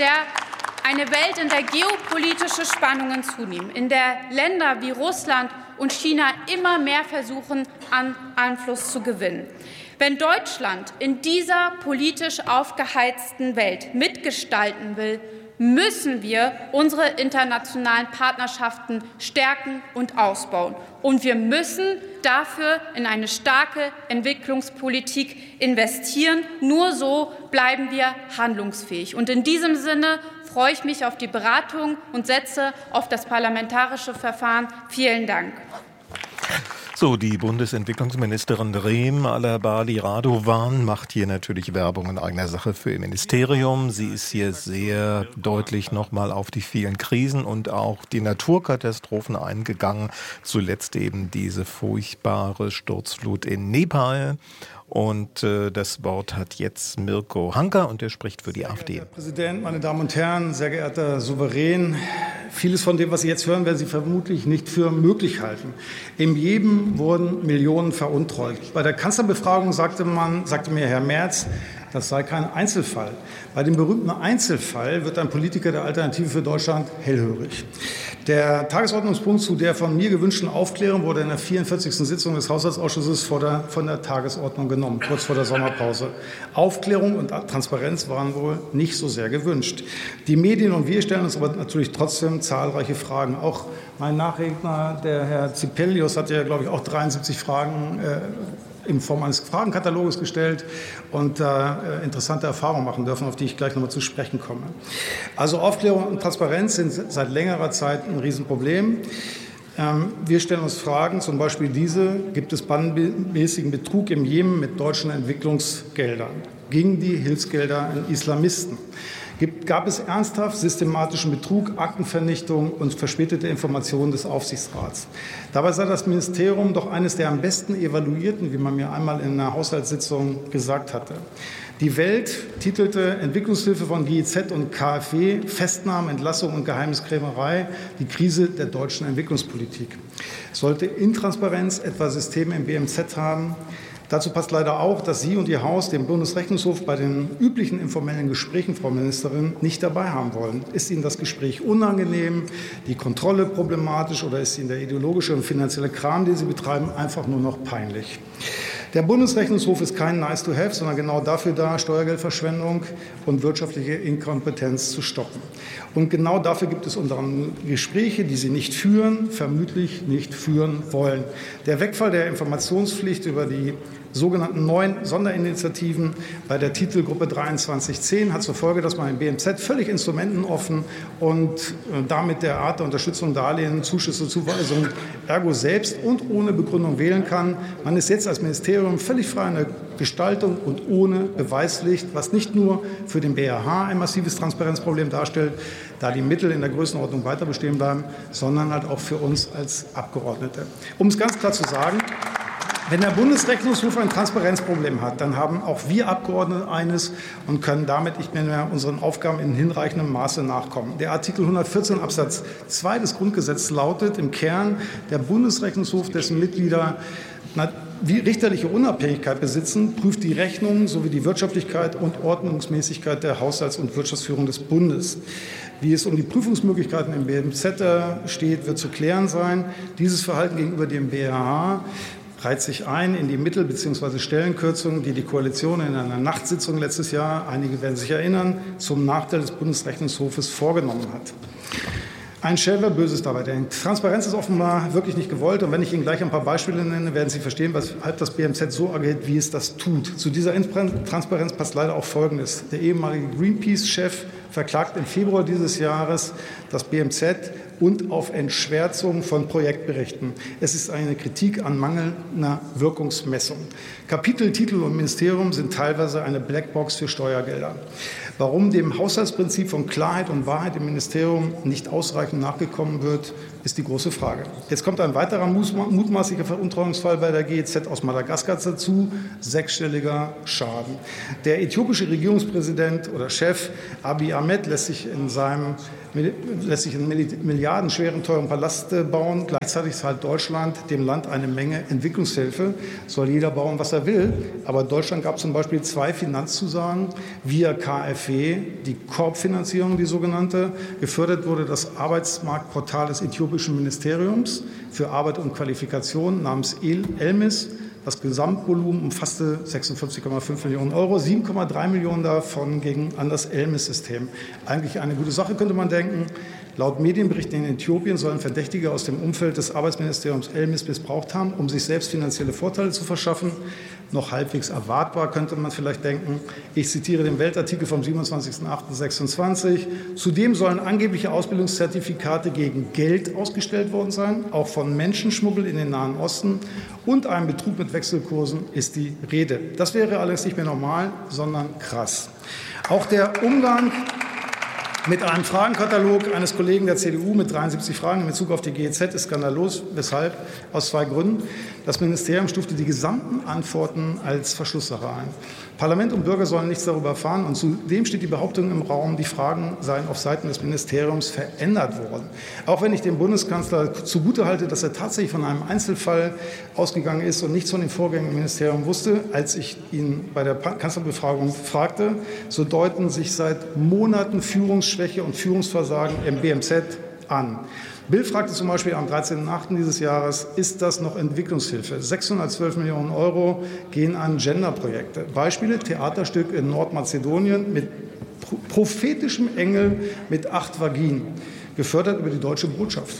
S8: der geopolitische Spannungen zunehmen, in der Länder wie Russland und China immer mehr versuchen, an Einfluss zu gewinnen. Wenn Deutschland in dieser politisch aufgeheizten Welt mitgestalten will, müssen wir unsere internationalen Partnerschaften stärken und ausbauen. Und wir müssen dafür in eine starke Entwicklungspolitik investieren. Nur so bleiben wir handlungsfähig. Und in diesem Sinne freue ich mich auf die Beratung und setze auf das parlamentarische Verfahren. Vielen Dank.
S4: So, die Bundesentwicklungsministerin Reem Alabali Radovan macht hier natürlich Werbung in eigener Sache für ihr Ministerium. Sie ist hier sehr deutlich nochmal auf die vielen Krisen und auch die Naturkatastrophen eingegangen. Zuletzt eben diese furchtbare Sturzflut in Nepal. Und das Wort hat jetzt Mirko Hanka und der spricht für die AfD.
S5: Herr Präsident, meine Damen und Herren, sehr geehrter Souverän, vieles von dem, was Sie jetzt hören, werden Sie vermutlich nicht für möglich halten. Im Jemen wurden Millionen veruntreut. Bei der Kanzlerbefragung sagte mir Herr Merz, das sei kein Einzelfall. Bei dem berühmten Einzelfall wird ein Politiker der Alternative für Deutschland hellhörig. Der Tagesordnungspunkt zu der von mir gewünschten Aufklärung wurde in der 44. Sitzung des Haushaltsausschusses von der Tagesordnung genommen, kurz vor der Sommerpause. Aufklärung und Transparenz waren wohl nicht so sehr gewünscht. Die Medien und wir stellen uns aber natürlich trotzdem zahlreiche Fragen. Auch mein Nachredner, der Herr Zipelius, hat ja, glaube ich, auch 73 Fragen in Form eines Fragenkataloges gestellt und interessante Erfahrungen machen dürfen, auf die ich gleich noch mal zu sprechen komme. Also Aufklärung und Transparenz sind seit längerer Zeit ein Riesenproblem. Wir stellen uns Fragen, zum Beispiel diese: Gibt es bandenmäßigen Betrug im Jemen mit deutschen Entwicklungsgeldern? Gingen die Hilfsgelder an Islamisten? Gab es ernsthaft systematischen Betrug, Aktenvernichtung und verspätete Informationen des Aufsichtsrats? Dabei sei das Ministerium doch eines der am besten evaluierten, wie man mir einmal in einer Haushaltssitzung gesagt hatte. Die Welt titelte Entwicklungshilfe von GIZ und KfW, Festnahmen, Entlassung und Geheimniskrämerei, die Krise der deutschen Entwicklungspolitik. Sollte Intransparenz etwa Systeme im BMZ haben? Dazu passt leider auch, dass Sie und Ihr Haus den Bundesrechnungshof bei den üblichen informellen Gesprächen, Frau Ministerin, nicht dabei haben wollen. Ist Ihnen das Gespräch unangenehm, die Kontrolle problematisch oder ist Ihnen der ideologische und finanzielle Kram, den Sie betreiben, einfach nur noch peinlich? Der Bundesrechnungshof ist kein Nice-to-have, sondern genau dafür da, Steuergeldverschwendung und wirtschaftliche Inkompetenz zu stoppen. Und genau dafür gibt es unter anderem Gespräche, die Sie nicht führen, vermutlich nicht führen wollen. Der Wegfall der Informationspflicht über die sogenannten neuen Sonderinitiativen bei der Titelgruppe 2310 hat zur Folge, dass man im BMZ völlig instrumentenoffen und damit der Art der Unterstützung, Darlehen, Zuschüsse, Zuweisungen ergo selbst und ohne Begründung wählen kann. Man ist jetzt als Ministerium völlig frei in der Gestaltung und ohne Beweispflicht, was nicht nur für den BRH ein massives Transparenzproblem darstellt, da die Mittel in der Größenordnung weiter bestehen bleiben, sondern halt auch für uns als Abgeordnete. Um es ganz klar zu sagen: Wenn der Bundesrechnungshof ein Transparenzproblem hat, dann haben auch wir Abgeordnete eines und können damit nicht mehr unseren Aufgaben in hinreichendem Maße nachkommen. Der Artikel 114 Absatz 2 des Grundgesetzes lautet im Kern: Der Bundesrechnungshof, dessen Mitglieder richterliche Unabhängigkeit besitzen, prüft die Rechnungen sowie die Wirtschaftlichkeit und Ordnungsmäßigkeit der Haushalts- und Wirtschaftsführung des Bundes. Wie es um die Prüfungsmöglichkeiten im BMZ steht, wird zu klären sein. Dieses Verhalten gegenüber dem BRH reiht sich ein in die Mittel- bzw. Stellenkürzungen, die die Koalition in einer Nachtsitzung letztes Jahr, einige werden sich erinnern, zum Nachteil des Bundesrechnungshofes vorgenommen hat. Ein Schelm, wer Böses dabei denkt. Transparenz ist offenbar wirklich nicht gewollt. Und wenn ich Ihnen gleich ein paar Beispiele nenne, werden Sie verstehen, weshalb das BMZ so agiert, wie es das tut. Zu dieser Transparenz passt leider auch Folgendes. Der ehemalige Greenpeace-Chef verklagt im Februar dieses Jahres
S9: das BMZ und auf Entschwärzung von Projektberichten. Es ist eine Kritik an mangelnder Wirkungsmessung. Kapitel, Titel und Ministerium sind teilweise eine Blackbox für Steuergelder. Warum dem Haushaltsprinzip von Klarheit und Wahrheit im Ministerium nicht ausreichend nachgekommen wird, ist die große Frage. Jetzt kommt ein weiterer mutmaßlicher Veruntreuungsfall bei der GEZ aus Madagaskar dazu, 6-stelliger Schaden. Der äthiopische Regierungspräsident oder Chef Abiy Ahmed lässt sich in milliardenschweren teuren Palast bauen. Gleichzeitig zahlt Deutschland dem Land eine Menge Entwicklungshilfe. Soll jeder bauen, was er will. Aber Deutschland gab zum Beispiel 2 Finanzzusagen via KfW, die Korbfinanzierung, die sogenannte. Gefördert wurde das Arbeitsmarktportal des äthiopischen Ministeriums für Arbeit und Qualifikation namens ELMIS. Das Gesamtvolumen umfasste 46,5 Millionen Euro, 7,3 Millionen davon gingen an das ELMIS-System. Eigentlich eine gute Sache, könnte man denken. Laut Medienberichten in Äthiopien sollen Verdächtige aus dem Umfeld des Arbeitsministeriums ELMIS missbraucht haben, um sich selbst finanzielle Vorteile zu verschaffen. Noch halbwegs erwartbar, könnte man vielleicht denken. Ich zitiere den Weltartikel vom 27.08.26. Zudem sollen angebliche Ausbildungszertifikate gegen Geld ausgestellt worden sein. Auch von Menschenschmuggel in den Nahen Osten und einem Betrug mit Wechselkursen ist die Rede. Das wäre allerdings nicht mehr normal, sondern krass. Auch der Umgang mit einem Fragenkatalog eines Kollegen der CDU mit 73 Fragen in Bezug auf die GEZ ist skandalös. Weshalb? Aus 2 Gründen. Das Ministerium stufte die gesamten Antworten als Verschlusssache ein. Parlament und Bürger sollen nichts darüber erfahren. Und zudem steht die Behauptung im Raum, die Fragen seien auf Seiten des Ministeriums verändert worden. Auch wenn ich dem Bundeskanzler zugutehalte, dass er tatsächlich von einem Einzelfall ausgegangen ist und nichts von den Vorgängen im Ministerium wusste, als ich ihn bei der Kanzlerbefragung fragte, so deuten sich seit Monaten Führungsschwäche und Führungsversagen im BMZ an. Bild fragte zum Beispiel am 13.08. dieses Jahres, ist das noch Entwicklungshilfe? 612 Millionen Euro gehen an Genderprojekte. Beispiele: Theaterstück in Nordmazedonien mit prophetischem Engel mit 8 Vaginen, gefördert über die Deutsche Botschaft.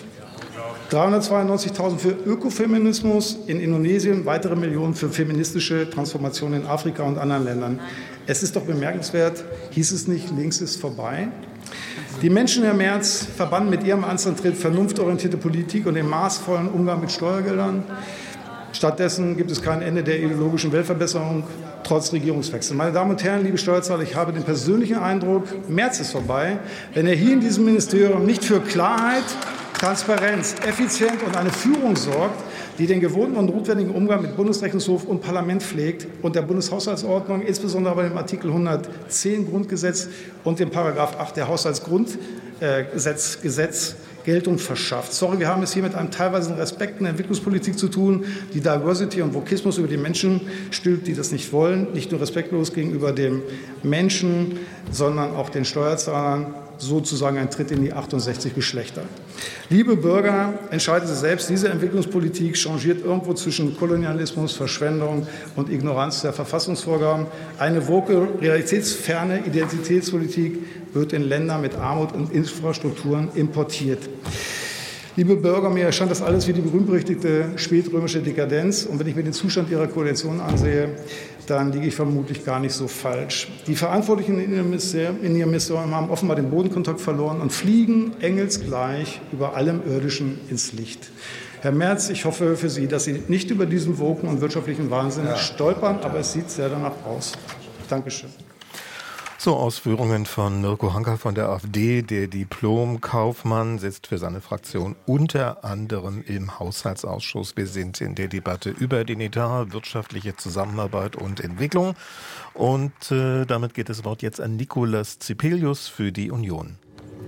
S9: 392.000 für Ökofeminismus in Indonesien, weitere Millionen für feministische Transformation in Afrika und anderen Ländern. Es ist doch bemerkenswert, hieß es nicht, links ist vorbei? Die Menschen, Herr Merz, verbannen mit Ihrem Amtsantritt vernunftorientierte Politik und den maßvollen Umgang mit Steuergeldern. Stattdessen gibt es kein Ende der ideologischen Weltverbesserung, trotz Regierungswechsel. Meine Damen und Herren, liebe Steuerzahler, ich habe den persönlichen Eindruck, Merz ist vorbei, wenn er hier in diesem Ministerium nicht für Klarheit, Transparenz, Effizienz und eine Führung sorgt, die den gewohnten und notwendigen Umgang mit Bundesrechnungshof und Parlament pflegt und der Bundeshaushaltsordnung, insbesondere bei dem Artikel 110 Grundgesetz und dem Paragraph 8 der Haushaltsgrundgesetz Geltung verschafft. Sorry, wir haben es hier mit einem teilweise Respekt in der Entwicklungspolitik zu tun, die Diversity und Vokismus über die Menschen stülpt, die das nicht wollen, nicht nur respektlos gegenüber dem Menschen, sondern auch den Steuerzahlern, sozusagen ein Tritt in die 68 Geschlechter. Liebe Bürger, entscheiden Sie selbst, diese Entwicklungspolitik changiert irgendwo zwischen Kolonialismus, Verschwendung und Ignoranz der Verfassungsvorgaben. Eine woke, realitätsferne Identitätspolitik wird in Ländern mit Armut und Infrastrukturen importiert. Liebe Bürger, mir erscheint das alles wie die berühmt-berüchtigte spätrömische Dekadenz. Und wenn ich mir den Zustand Ihrer Koalition ansehe, dann liege ich vermutlich gar nicht so falsch. Die Verantwortlichen in Ihrem Ministerium haben offenbar den Bodenkontakt verloren und fliegen engelsgleich über allem Irdischen ins Licht. Herr Merz, ich hoffe für Sie, dass Sie nicht über diesen woken und wirtschaftlichen Wahnsinn stolpern, aber es sieht sehr danach aus. Dankeschön.
S4: So Ausführungen von Mirko Hanka von der AfD. Der Diplom-Kaufmann sitzt für seine Fraktion unter anderem im Haushaltsausschuss. Wir sind in der Debatte über den Etat, wirtschaftliche Zusammenarbeit und Entwicklung. Und damit geht das Wort jetzt an Nikolaus Zipelius für die Union.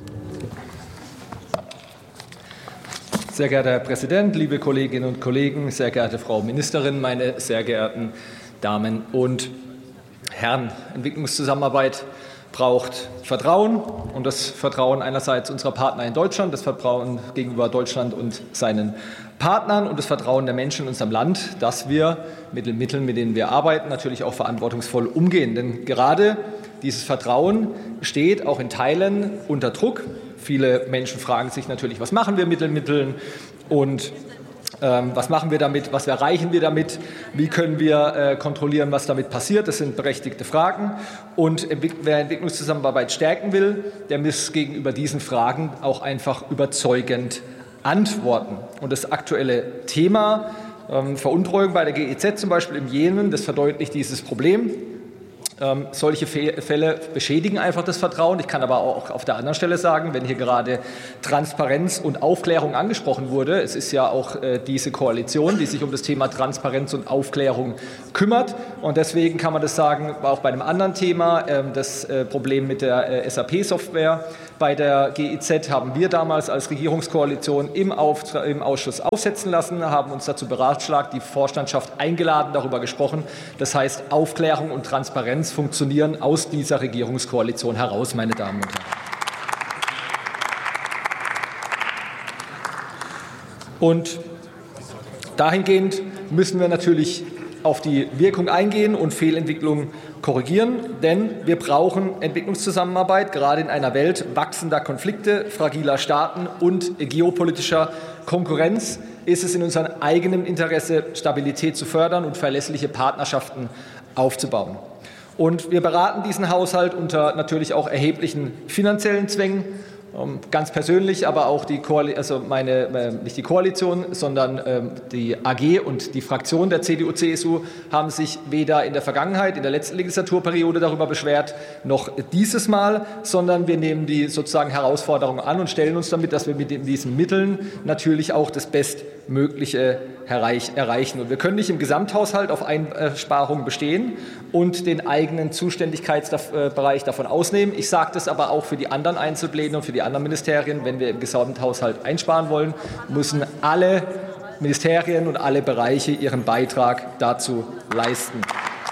S10: Sehr geehrter Herr Präsident, liebe Kolleginnen und Kollegen, sehr geehrte Frau Ministerin, meine sehr geehrten Damen und Herren, Entwicklungszusammenarbeit braucht Vertrauen und das Vertrauen einerseits unserer Partner in Deutschland, das Vertrauen gegenüber Deutschland und seinen Partnern und das Vertrauen der Menschen in unserem Land, dass wir mit den Mitteln, mit denen wir arbeiten, natürlich auch verantwortungsvoll umgehen. Denn gerade dieses Vertrauen steht auch in Teilen unter Druck. Viele Menschen fragen sich natürlich, was machen wir mit den Mitteln und Was machen wir damit? Was erreichen wir damit? Wie können wir kontrollieren, was damit passiert? Das sind berechtigte Fragen. Und wer Entwicklungszusammenarbeit stärken will, der muss gegenüber diesen Fragen auch einfach überzeugend antworten. Und das aktuelle Thema Veruntreuung bei der GEZ zum Beispiel im Jemen, das verdeutlicht dieses Problem. Solche Fälle beschädigen einfach das Vertrauen. Ich kann aber auch auf der anderen Stelle sagen, wenn hier gerade Transparenz und Aufklärung angesprochen wurde, es ist ja auch diese Koalition, die sich um das Thema Transparenz und Aufklärung kümmert. Und deswegen kann man das sagen, auch bei einem anderen Thema, das Problem mit der SAP-Software bei der GEZ haben wir damals als Regierungskoalition im Ausschuss aufsetzen lassen, haben uns dazu beratschlagt, die Vorstandschaft eingeladen, darüber gesprochen. Das heißt, Aufklärung und Transparenz funktionieren aus dieser Regierungskoalition heraus, meine Damen und Herren. Und dahingehend müssen wir natürlich auf die Wirkung eingehen und Fehlentwicklungen korrigieren, denn wir brauchen Entwicklungszusammenarbeit, gerade in einer Welt wachsender Konflikte, fragiler Staaten und geopolitischer Konkurrenz ist es in unserem eigenen Interesse, Stabilität zu fördern und verlässliche Partnerschaften aufzubauen. Und wir beraten diesen Haushalt unter natürlich auch erheblichen finanziellen Zwängen. Ganz persönlich, aber auch nicht die Koalition, sondern die AG und die Fraktion der CDU-CSU haben sich weder in der Vergangenheit, in der letzten Legislaturperiode darüber beschwert, noch dieses Mal, sondern wir nehmen die sozusagen Herausforderungen an und stellen uns damit, dass wir mit diesen Mitteln natürlich auch das Bestmögliche erreichen. Und wir können nicht im Gesamthaushalt auf Einsparungen bestehen und den eigenen Zuständigkeitsbereich davon ausnehmen. Ich sage das aber auch für die anderen Einzelpläne und für die anderen Ministerien. Wenn wir im Gesamthaushalt einsparen wollen, müssen alle Ministerien und alle Bereiche ihren Beitrag dazu leisten.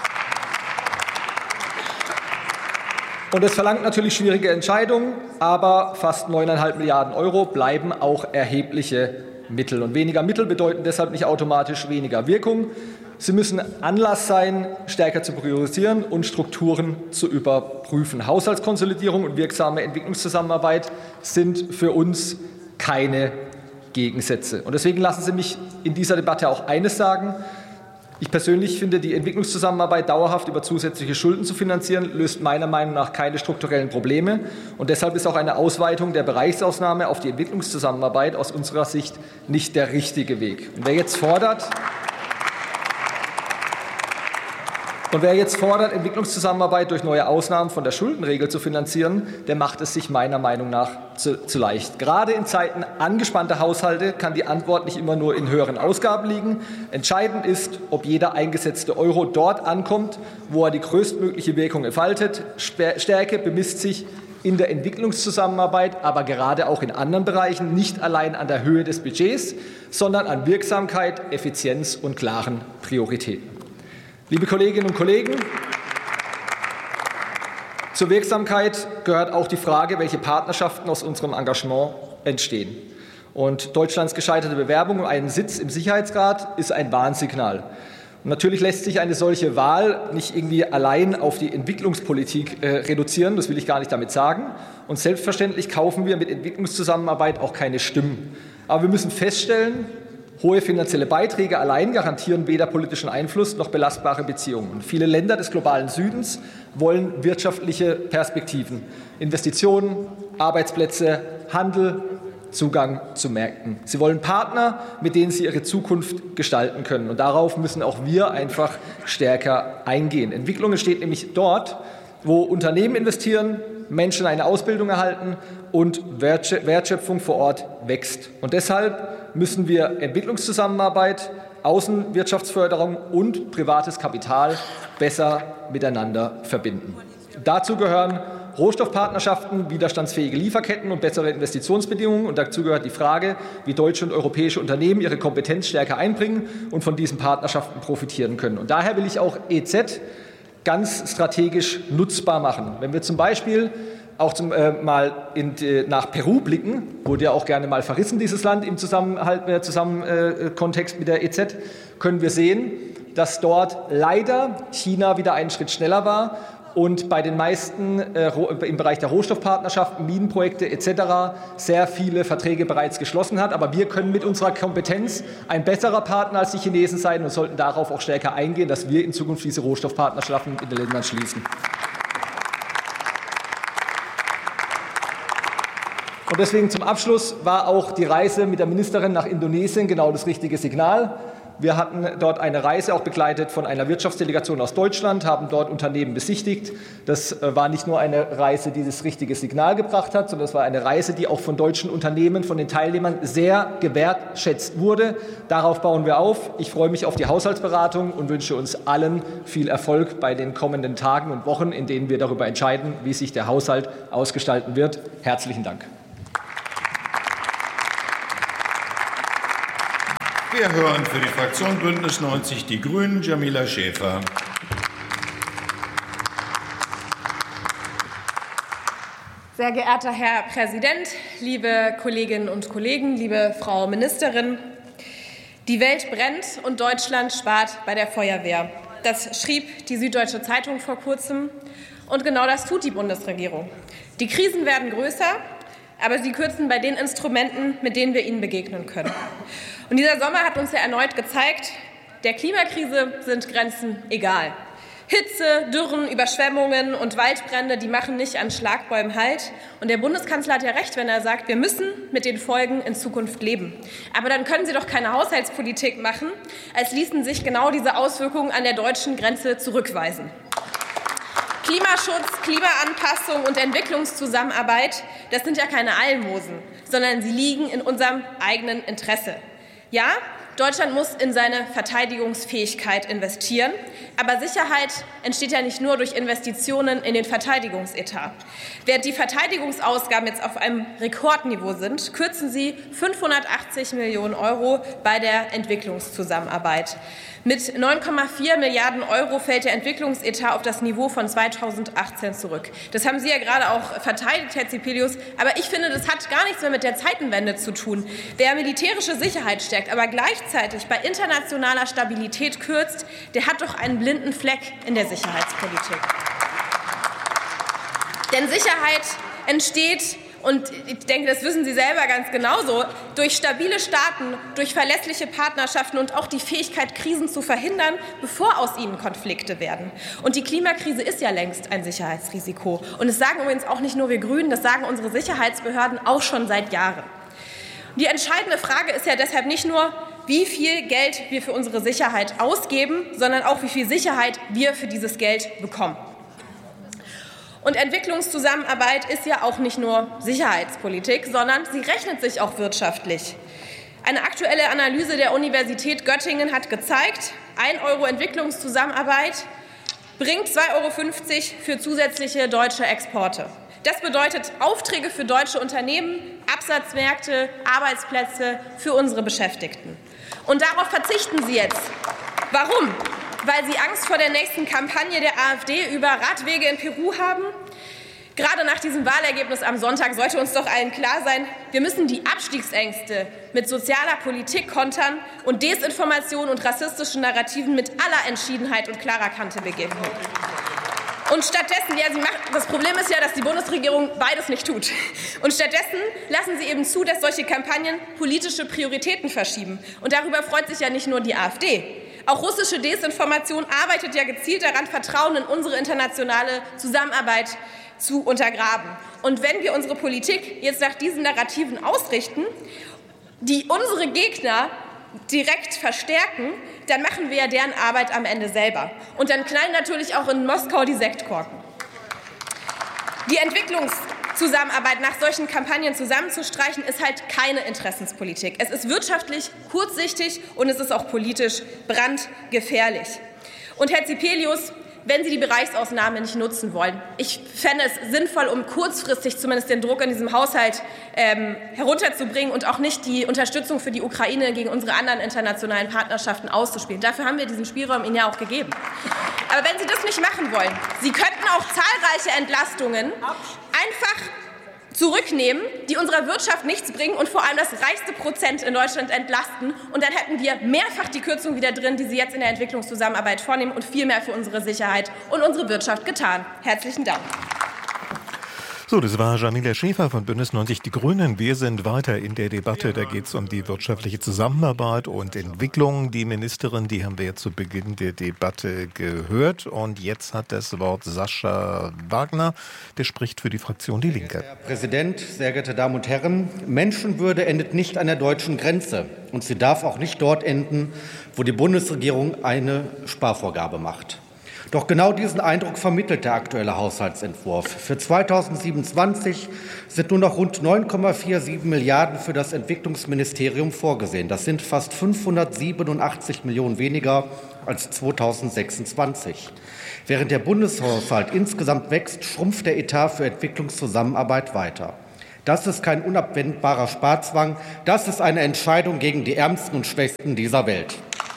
S10: Und es verlangt natürlich schwierige Entscheidungen, aber fast 9,5 Milliarden Euro bleiben auch erhebliche Mittel. Und weniger Mittel bedeuten deshalb nicht automatisch weniger Wirkung. Sie müssen Anlass sein, stärker zu priorisieren und Strukturen zu überprüfen. Haushaltskonsolidierung und wirksame Entwicklungszusammenarbeit sind für uns keine Gegensätze. Und deswegen lassen Sie mich in dieser Debatte auch eines sagen. Ich persönlich finde, die Entwicklungszusammenarbeit dauerhaft über zusätzliche Schulden zu finanzieren, löst meiner Meinung nach keine strukturellen Probleme. Und deshalb ist auch eine Ausweitung der Bereichsausnahme auf die Entwicklungszusammenarbeit aus unserer Sicht nicht der richtige Weg. Und wer jetzt fordert, Entwicklungszusammenarbeit durch neue Ausnahmen von der Schuldenregel zu finanzieren, der macht es sich meiner Meinung nach zu leicht. Gerade in Zeiten angespannter Haushalte kann die Antwort nicht immer nur in höheren Ausgaben liegen. Entscheidend ist, ob jeder eingesetzte Euro dort ankommt, wo er die größtmögliche Wirkung entfaltet. Stärke bemisst sich in der Entwicklungszusammenarbeit, aber gerade auch in anderen Bereichen nicht allein an der Höhe des Budgets, sondern an Wirksamkeit, Effizienz und klaren Prioritäten. Liebe Kolleginnen und Kollegen, zur Wirksamkeit gehört auch die Frage, welche Partnerschaften aus unserem Engagement entstehen. Und Deutschlands gescheiterte Bewerbung um einen Sitz im Sicherheitsrat ist ein Warnsignal. Und natürlich lässt sich eine solche Wahl nicht irgendwie allein auf die Entwicklungspolitik reduzieren, das will ich gar nicht damit sagen. Und selbstverständlich kaufen wir mit Entwicklungszusammenarbeit auch keine Stimmen. Aber wir müssen feststellen, hohe finanzielle Beiträge allein garantieren weder politischen Einfluss noch belastbare Beziehungen. Und viele Länder des globalen Südens wollen wirtschaftliche Perspektiven, Investitionen, Arbeitsplätze, Handel, Zugang zu Märkten. Sie wollen Partner, mit denen sie ihre Zukunft gestalten können. Und darauf müssen auch wir einfach stärker eingehen. Entwicklung entsteht nämlich dort, wo Unternehmen investieren, Menschen eine Ausbildung erhalten und Wertschöpfung vor Ort wächst. Und deshalb müssen wir Entwicklungszusammenarbeit, Außenwirtschaftsförderung und privates Kapital besser miteinander verbinden. Dazu gehören Rohstoffpartnerschaften, widerstandsfähige Lieferketten und bessere Investitionsbedingungen. Und dazu gehört die Frage, wie deutsche und europäische Unternehmen ihre Kompetenz stärker einbringen und von diesen Partnerschaften profitieren können. Und daher will ich auch EZ ganz strategisch nutzbar machen. Wenn wir zum Beispiel auch nach Peru blicken, wurde ja auch gerne mal verrissen, dieses Land im Kontext mit der EZ, können wir sehen, dass dort leider China wieder einen Schritt schneller war und bei den meisten im Bereich der Rohstoffpartnerschaften, Minenprojekte etc. sehr viele Verträge bereits geschlossen hat. Aber wir können mit unserer Kompetenz ein besserer Partner als die Chinesen sein und sollten darauf auch stärker eingehen, dass wir in Zukunft diese Rohstoffpartnerschaften in den Ländern schließen. Und deswegen zum Abschluss war auch die Reise mit der Ministerin nach Indonesien genau das richtige Signal. Wir hatten dort eine Reise, auch begleitet von einer Wirtschaftsdelegation aus Deutschland, haben dort Unternehmen besichtigt. Das war nicht nur eine Reise, die das richtige Signal gebracht hat, sondern es war eine Reise, die auch von deutschen Unternehmen, von den Teilnehmern sehr gewertschätzt wurde. Darauf bauen wir auf. Ich freue mich auf die Haushaltsberatung und wünsche uns allen viel Erfolg bei den kommenden Tagen und Wochen, in denen wir darüber entscheiden, wie sich der Haushalt ausgestalten wird. Herzlichen Dank.
S2: Wir hören für die Fraktion Bündnis 90 Die Grünen Jamila Schäfer.
S11: Sehr geehrter Herr Präsident, liebe Kolleginnen und Kollegen, liebe Frau Ministerin! Die Welt brennt und Deutschland spart bei der Feuerwehr. Das schrieb die Süddeutsche Zeitung vor kurzem. Und genau das tut die Bundesregierung. Die Krisen werden größer, aber sie kürzen bei den Instrumenten, mit denen wir ihnen begegnen können. Und dieser Sommer hat uns ja erneut gezeigt, der Klimakrise sind Grenzen egal. Hitze, Dürren, Überschwemmungen und Waldbrände, die machen nicht an Schlagbäumen Halt. Und der Bundeskanzler hat ja recht, wenn er sagt, wir müssen mit den Folgen in Zukunft leben. Aber dann können Sie doch keine Haushaltspolitik machen, als ließen sich genau diese Auswirkungen an der deutschen Grenze zurückweisen. Klimaschutz, Klimaanpassung und Entwicklungszusammenarbeit, das sind ja keine Almosen, sondern sie liegen in unserem eigenen Interesse. Ja, Deutschland muss in seine Verteidigungsfähigkeit investieren. Aber Sicherheit entsteht ja nicht nur durch Investitionen in den Verteidigungsetat. Während die Verteidigungsausgaben jetzt auf einem Rekordniveau sind, kürzen Sie 580 Millionen € bei der Entwicklungszusammenarbeit. Mit 9,4 Milliarden € fällt der Entwicklungsetat auf das Niveau von 2018 zurück. Das haben Sie ja gerade auch verteidigt, Herr Zipelius. Aber ich finde, das hat gar nichts mehr mit der Zeitenwende zu tun. Wer militärische Sicherheit stärkt, aber gleichzeitig bei internationaler Stabilität kürzt, der hat doch einen blinden Fleck in der Sicherheitspolitik. Denn Sicherheit entsteht, und ich denke, das wissen Sie selber ganz genauso, durch stabile Staaten, durch verlässliche Partnerschaften und auch die Fähigkeit, Krisen zu verhindern, bevor aus ihnen Konflikte werden. Und die Klimakrise ist ja längst ein Sicherheitsrisiko. Und das sagen übrigens auch nicht nur wir Grünen, das sagen unsere Sicherheitsbehörden auch schon seit Jahren. Die entscheidende Frage ist ja deshalb nicht nur, wie viel Geld wir für unsere Sicherheit ausgeben, sondern auch, wie viel Sicherheit wir für dieses Geld bekommen. Und Entwicklungszusammenarbeit ist ja auch nicht nur Sicherheitspolitik, sondern sie rechnet sich auch wirtschaftlich. Eine aktuelle Analyse der Universität Göttingen hat gezeigt, 1 € Entwicklungszusammenarbeit bringt 2,50 € für zusätzliche deutsche Exporte. Das bedeutet Aufträge für deutsche Unternehmen, Absatzmärkte, Arbeitsplätze für unsere Beschäftigten. Und darauf verzichten Sie jetzt. Warum? Weil Sie Angst vor der nächsten Kampagne der AfD über Radwege in Peru haben? Gerade nach diesem Wahlergebnis am Sonntag sollte uns doch allen klar sein, wir müssen die Abstiegsängste mit sozialer Politik kontern und Desinformation und rassistischen Narrativen mit aller Entschiedenheit und klarer Kante begegnen. Und stattdessen, das Problem ist ja, dass die Bundesregierung beides nicht tut. Und stattdessen lassen sie eben zu, dass solche Kampagnen politische Prioritäten verschieben. Und darüber freut sich ja nicht nur die AfD. Auch russische Desinformation arbeitet ja gezielt daran, Vertrauen in unsere internationale Zusammenarbeit zu untergraben. Und wenn wir unsere Politik jetzt nach diesen Narrativen ausrichten, die unsere Gegner direkt verstärken, dann machen wir ja deren Arbeit am Ende selber. Und dann knallen natürlich auch in Moskau die Sektkorken. Die Entwicklungszusammenarbeit nach solchen Kampagnen zusammenzustreichen, ist halt keine Interessenspolitik. Es ist wirtschaftlich kurzsichtig und es ist auch politisch brandgefährlich. Und Herr Zipelius, wenn Sie die Bereichsausnahme nicht nutzen wollen, ich fände es sinnvoll, um kurzfristig zumindest den Druck in diesem Haushalt herunterzubringen und auch nicht die Unterstützung für die Ukraine gegen unsere anderen internationalen Partnerschaften auszuspielen. Dafür haben wir diesen Spielraum Ihnen ja auch gegeben. Aber wenn Sie das nicht machen wollen, Sie könnten auch zahlreiche Entlastungen einfach zurücknehmen, die unserer Wirtschaft nichts bringen und vor allem das reichste Prozent in Deutschland entlasten. Und dann hätten wir mehrfach die Kürzung wieder drin, die Sie jetzt in der Entwicklungszusammenarbeit vornehmen, und viel mehr für unsere Sicherheit und unsere Wirtschaft getan. Herzlichen Dank.
S4: So, das war Jamila Schäfer von Bündnis 90 Die Grünen. Wir sind weiter in der Debatte. Da geht es um die wirtschaftliche Zusammenarbeit und Entwicklung. Die Ministerin, die haben wir jetzt zu Beginn der Debatte gehört. Und jetzt hat das Wort Sascha Wagner. Der spricht für die Fraktion Die Linke.
S12: Herr Präsident, sehr geehrte Damen und Herren, Menschenwürde endet nicht an der deutschen Grenze. Und sie darf auch nicht dort enden, wo die Bundesregierung eine Sparvorgabe macht. Doch genau diesen Eindruck vermittelt der aktuelle Haushaltsentwurf. Für 2027 sind nur noch rund 9,47 Milliarden für das Entwicklungsministerium vorgesehen. Das sind fast 587 Millionen weniger als 2026. Während der Bundeshaushalt insgesamt wächst, schrumpft der Etat für Entwicklungszusammenarbeit weiter. Das ist kein unabwendbarer Sparzwang, das ist eine Entscheidung gegen die Ärmsten und Schwächsten dieser Welt.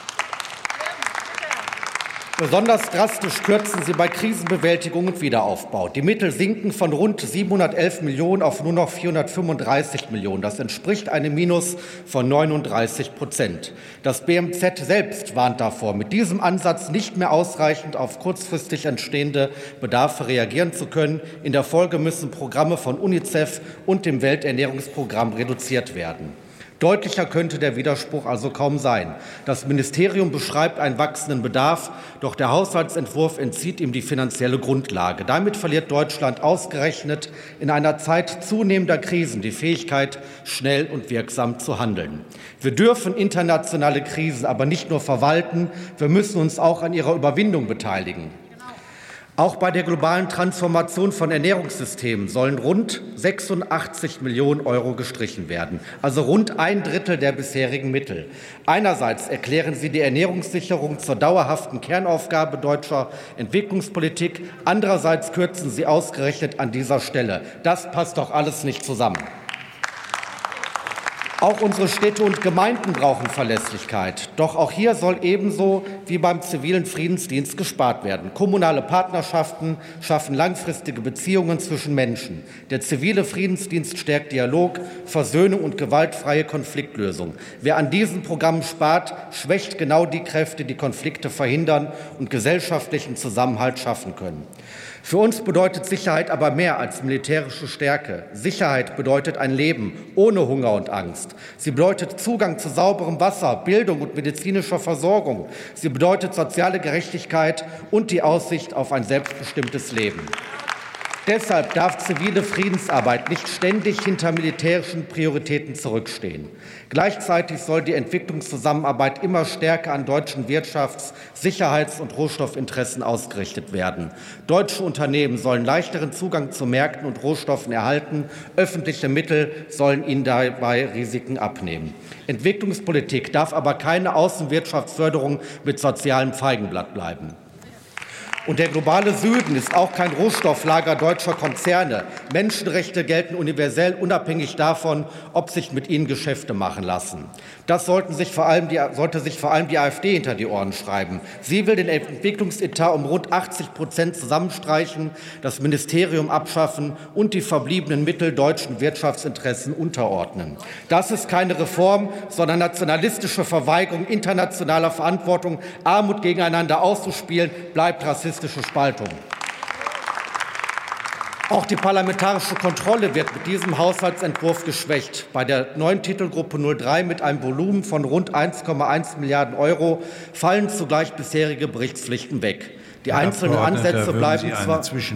S12: Besonders drastisch kürzen sie bei Krisenbewältigung und Wiederaufbau. Die Mittel sinken von rund 711 Millionen auf nur noch 435 Millionen. Das entspricht einem Minus von 39%. Das BMZ selbst warnt davor, mit diesem Ansatz nicht mehr ausreichend auf kurzfristig entstehende Bedarfe reagieren zu können. In der Folge müssen Programme von UNICEF und dem Welternährungsprogramm reduziert werden. Deutlicher könnte der Widerspruch also kaum sein. Das Ministerium beschreibt einen wachsenden Bedarf, doch der Haushaltsentwurf entzieht ihm die finanzielle Grundlage. Damit verliert Deutschland ausgerechnet in einer Zeit zunehmender Krisen die Fähigkeit, schnell und wirksam zu handeln. Wir dürfen internationale Krisen aber nicht nur verwalten, wir müssen uns auch an ihrer Überwindung beteiligen. Auch bei der globalen Transformation von Ernährungssystemen sollen rund 86 Millionen Euro gestrichen werden, also rund 1/3 der bisherigen Mittel. Einerseits erklären Sie die Ernährungssicherung zur dauerhaften Kernaufgabe deutscher Entwicklungspolitik, andererseits kürzen Sie ausgerechnet an dieser Stelle. Das passt doch alles nicht zusammen. Auch unsere Städte und Gemeinden brauchen Verlässlichkeit. Doch auch hier soll ebenso wie beim zivilen Friedensdienst gespart werden. Kommunale Partnerschaften schaffen langfristige Beziehungen zwischen Menschen. Der zivile Friedensdienst stärkt Dialog, Versöhnung und gewaltfreie Konfliktlösung. Wer an diesen Programmen spart, schwächt genau die Kräfte, die Konflikte verhindern und gesellschaftlichen Zusammenhalt schaffen können. Für uns bedeutet Sicherheit aber mehr als militärische Stärke. Sicherheit bedeutet ein Leben ohne Hunger und Angst. Sie bedeutet Zugang zu sauberem Wasser, Bildung und medizinischer Versorgung. Sie bedeutet soziale Gerechtigkeit und die Aussicht auf ein selbstbestimmtes Leben. Deshalb darf zivile Friedensarbeit nicht ständig hinter militärischen Prioritäten zurückstehen. Gleichzeitig soll die Entwicklungszusammenarbeit immer stärker an deutschen Wirtschafts-, Sicherheits- und Rohstoffinteressen ausgerichtet werden. Deutsche Unternehmen sollen leichteren Zugang zu Märkten und Rohstoffen erhalten. Öffentliche Mittel sollen ihnen dabei Risiken abnehmen. Entwicklungspolitik darf aber keine Außenwirtschaftsförderung mit sozialem Feigenblatt bleiben. Und der globale Süden ist auch kein Rohstofflager deutscher Konzerne. Menschenrechte gelten universell, unabhängig davon, ob sich mit ihnen Geschäfte machen lassen. Das sollte sich vor allem die AfD hinter die Ohren schreiben. Sie will den Entwicklungsetat um rund 80% zusammenstreichen, das Ministerium abschaffen und die verbliebenen Mittel deutschen Wirtschaftsinteressen unterordnen. Das ist keine Reform, sondern nationalistische Verweigerung internationaler Verantwortung. Armut gegeneinander auszuspielen, bleibt rassistische Spaltung. Auch die parlamentarische Kontrolle wird mit diesem Haushaltsentwurf geschwächt. Bei der neuen Titelgruppe 03 mit einem Volumen von rund 1,1 Milliarden Euro fallen zugleich bisherige Berichtspflichten weg. Die einzelnen Ansätze bleiben zwar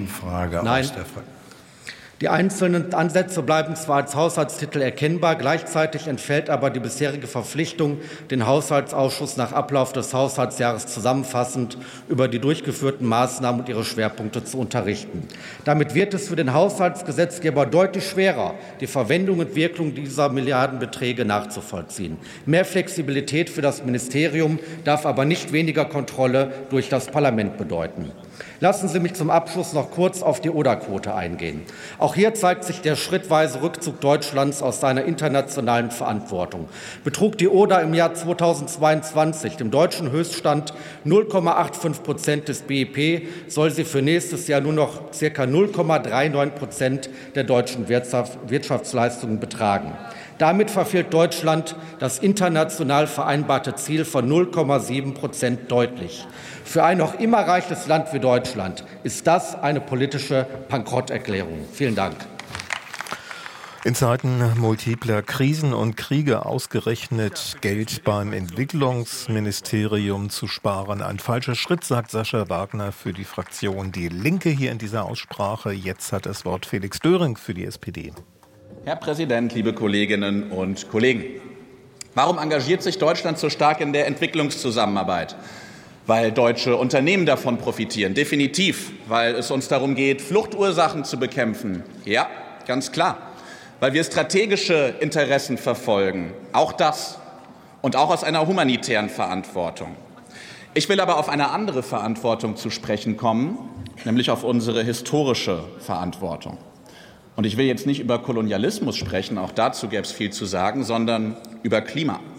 S12: Die einzelnen Ansätze bleiben zwar als Haushaltstitel erkennbar, gleichzeitig entfällt aber die bisherige Verpflichtung, den Haushaltsausschuss nach Ablauf des Haushaltsjahres zusammenfassend über die durchgeführten Maßnahmen und ihre Schwerpunkte zu unterrichten. Damit wird es für den Haushaltsgesetzgeber deutlich schwerer, die Verwendung und Wirkung dieser Milliardenbeträge nachzuvollziehen. Mehr Flexibilität für das Ministerium darf aber nicht weniger Kontrolle durch das Parlament bedeuten. Lassen Sie mich zum Abschluss noch kurz auf die Oder-Quote eingehen. Auch hier zeigt sich der schrittweise Rückzug Deutschlands aus seiner internationalen Verantwortung. Betrug die Oder im Jahr 2022, dem deutschen Höchststand, 0,85% des BIP, soll sie für nächstes Jahr nur noch ca. 0,39% der deutschen Wirtschaftsleistungen betragen. Damit verfehlt Deutschland das international vereinbarte Ziel von 0,7% deutlich. Für ein noch immer reiches Land wie Deutschland ist das eine politische Bankrotterklärung. Vielen Dank.
S4: In Zeiten multipler Krisen und Kriege ausgerechnet Geld beim Entwicklungsministerium zu sparen. Ein falscher Schritt, sagt Sascha Wagner für die Fraktion Die Linke hier in dieser Aussprache. Jetzt hat das Wort Felix Döring für die SPD.
S13: Herr Präsident, liebe Kolleginnen und Kollegen! Warum engagiert sich Deutschland so stark in der Entwicklungszusammenarbeit? Weil deutsche Unternehmen davon profitieren. Definitiv, weil es uns darum geht, Fluchtursachen zu bekämpfen. Ja, ganz klar. Weil wir strategische Interessen verfolgen. Auch das. Und auch aus einer humanitären Verantwortung. Ich will aber auf eine andere Verantwortung zu sprechen kommen, nämlich auf unsere historische Verantwortung. Und ich will jetzt nicht über Kolonialismus sprechen, auch dazu gäbe es viel zu sagen, sondern über Klima.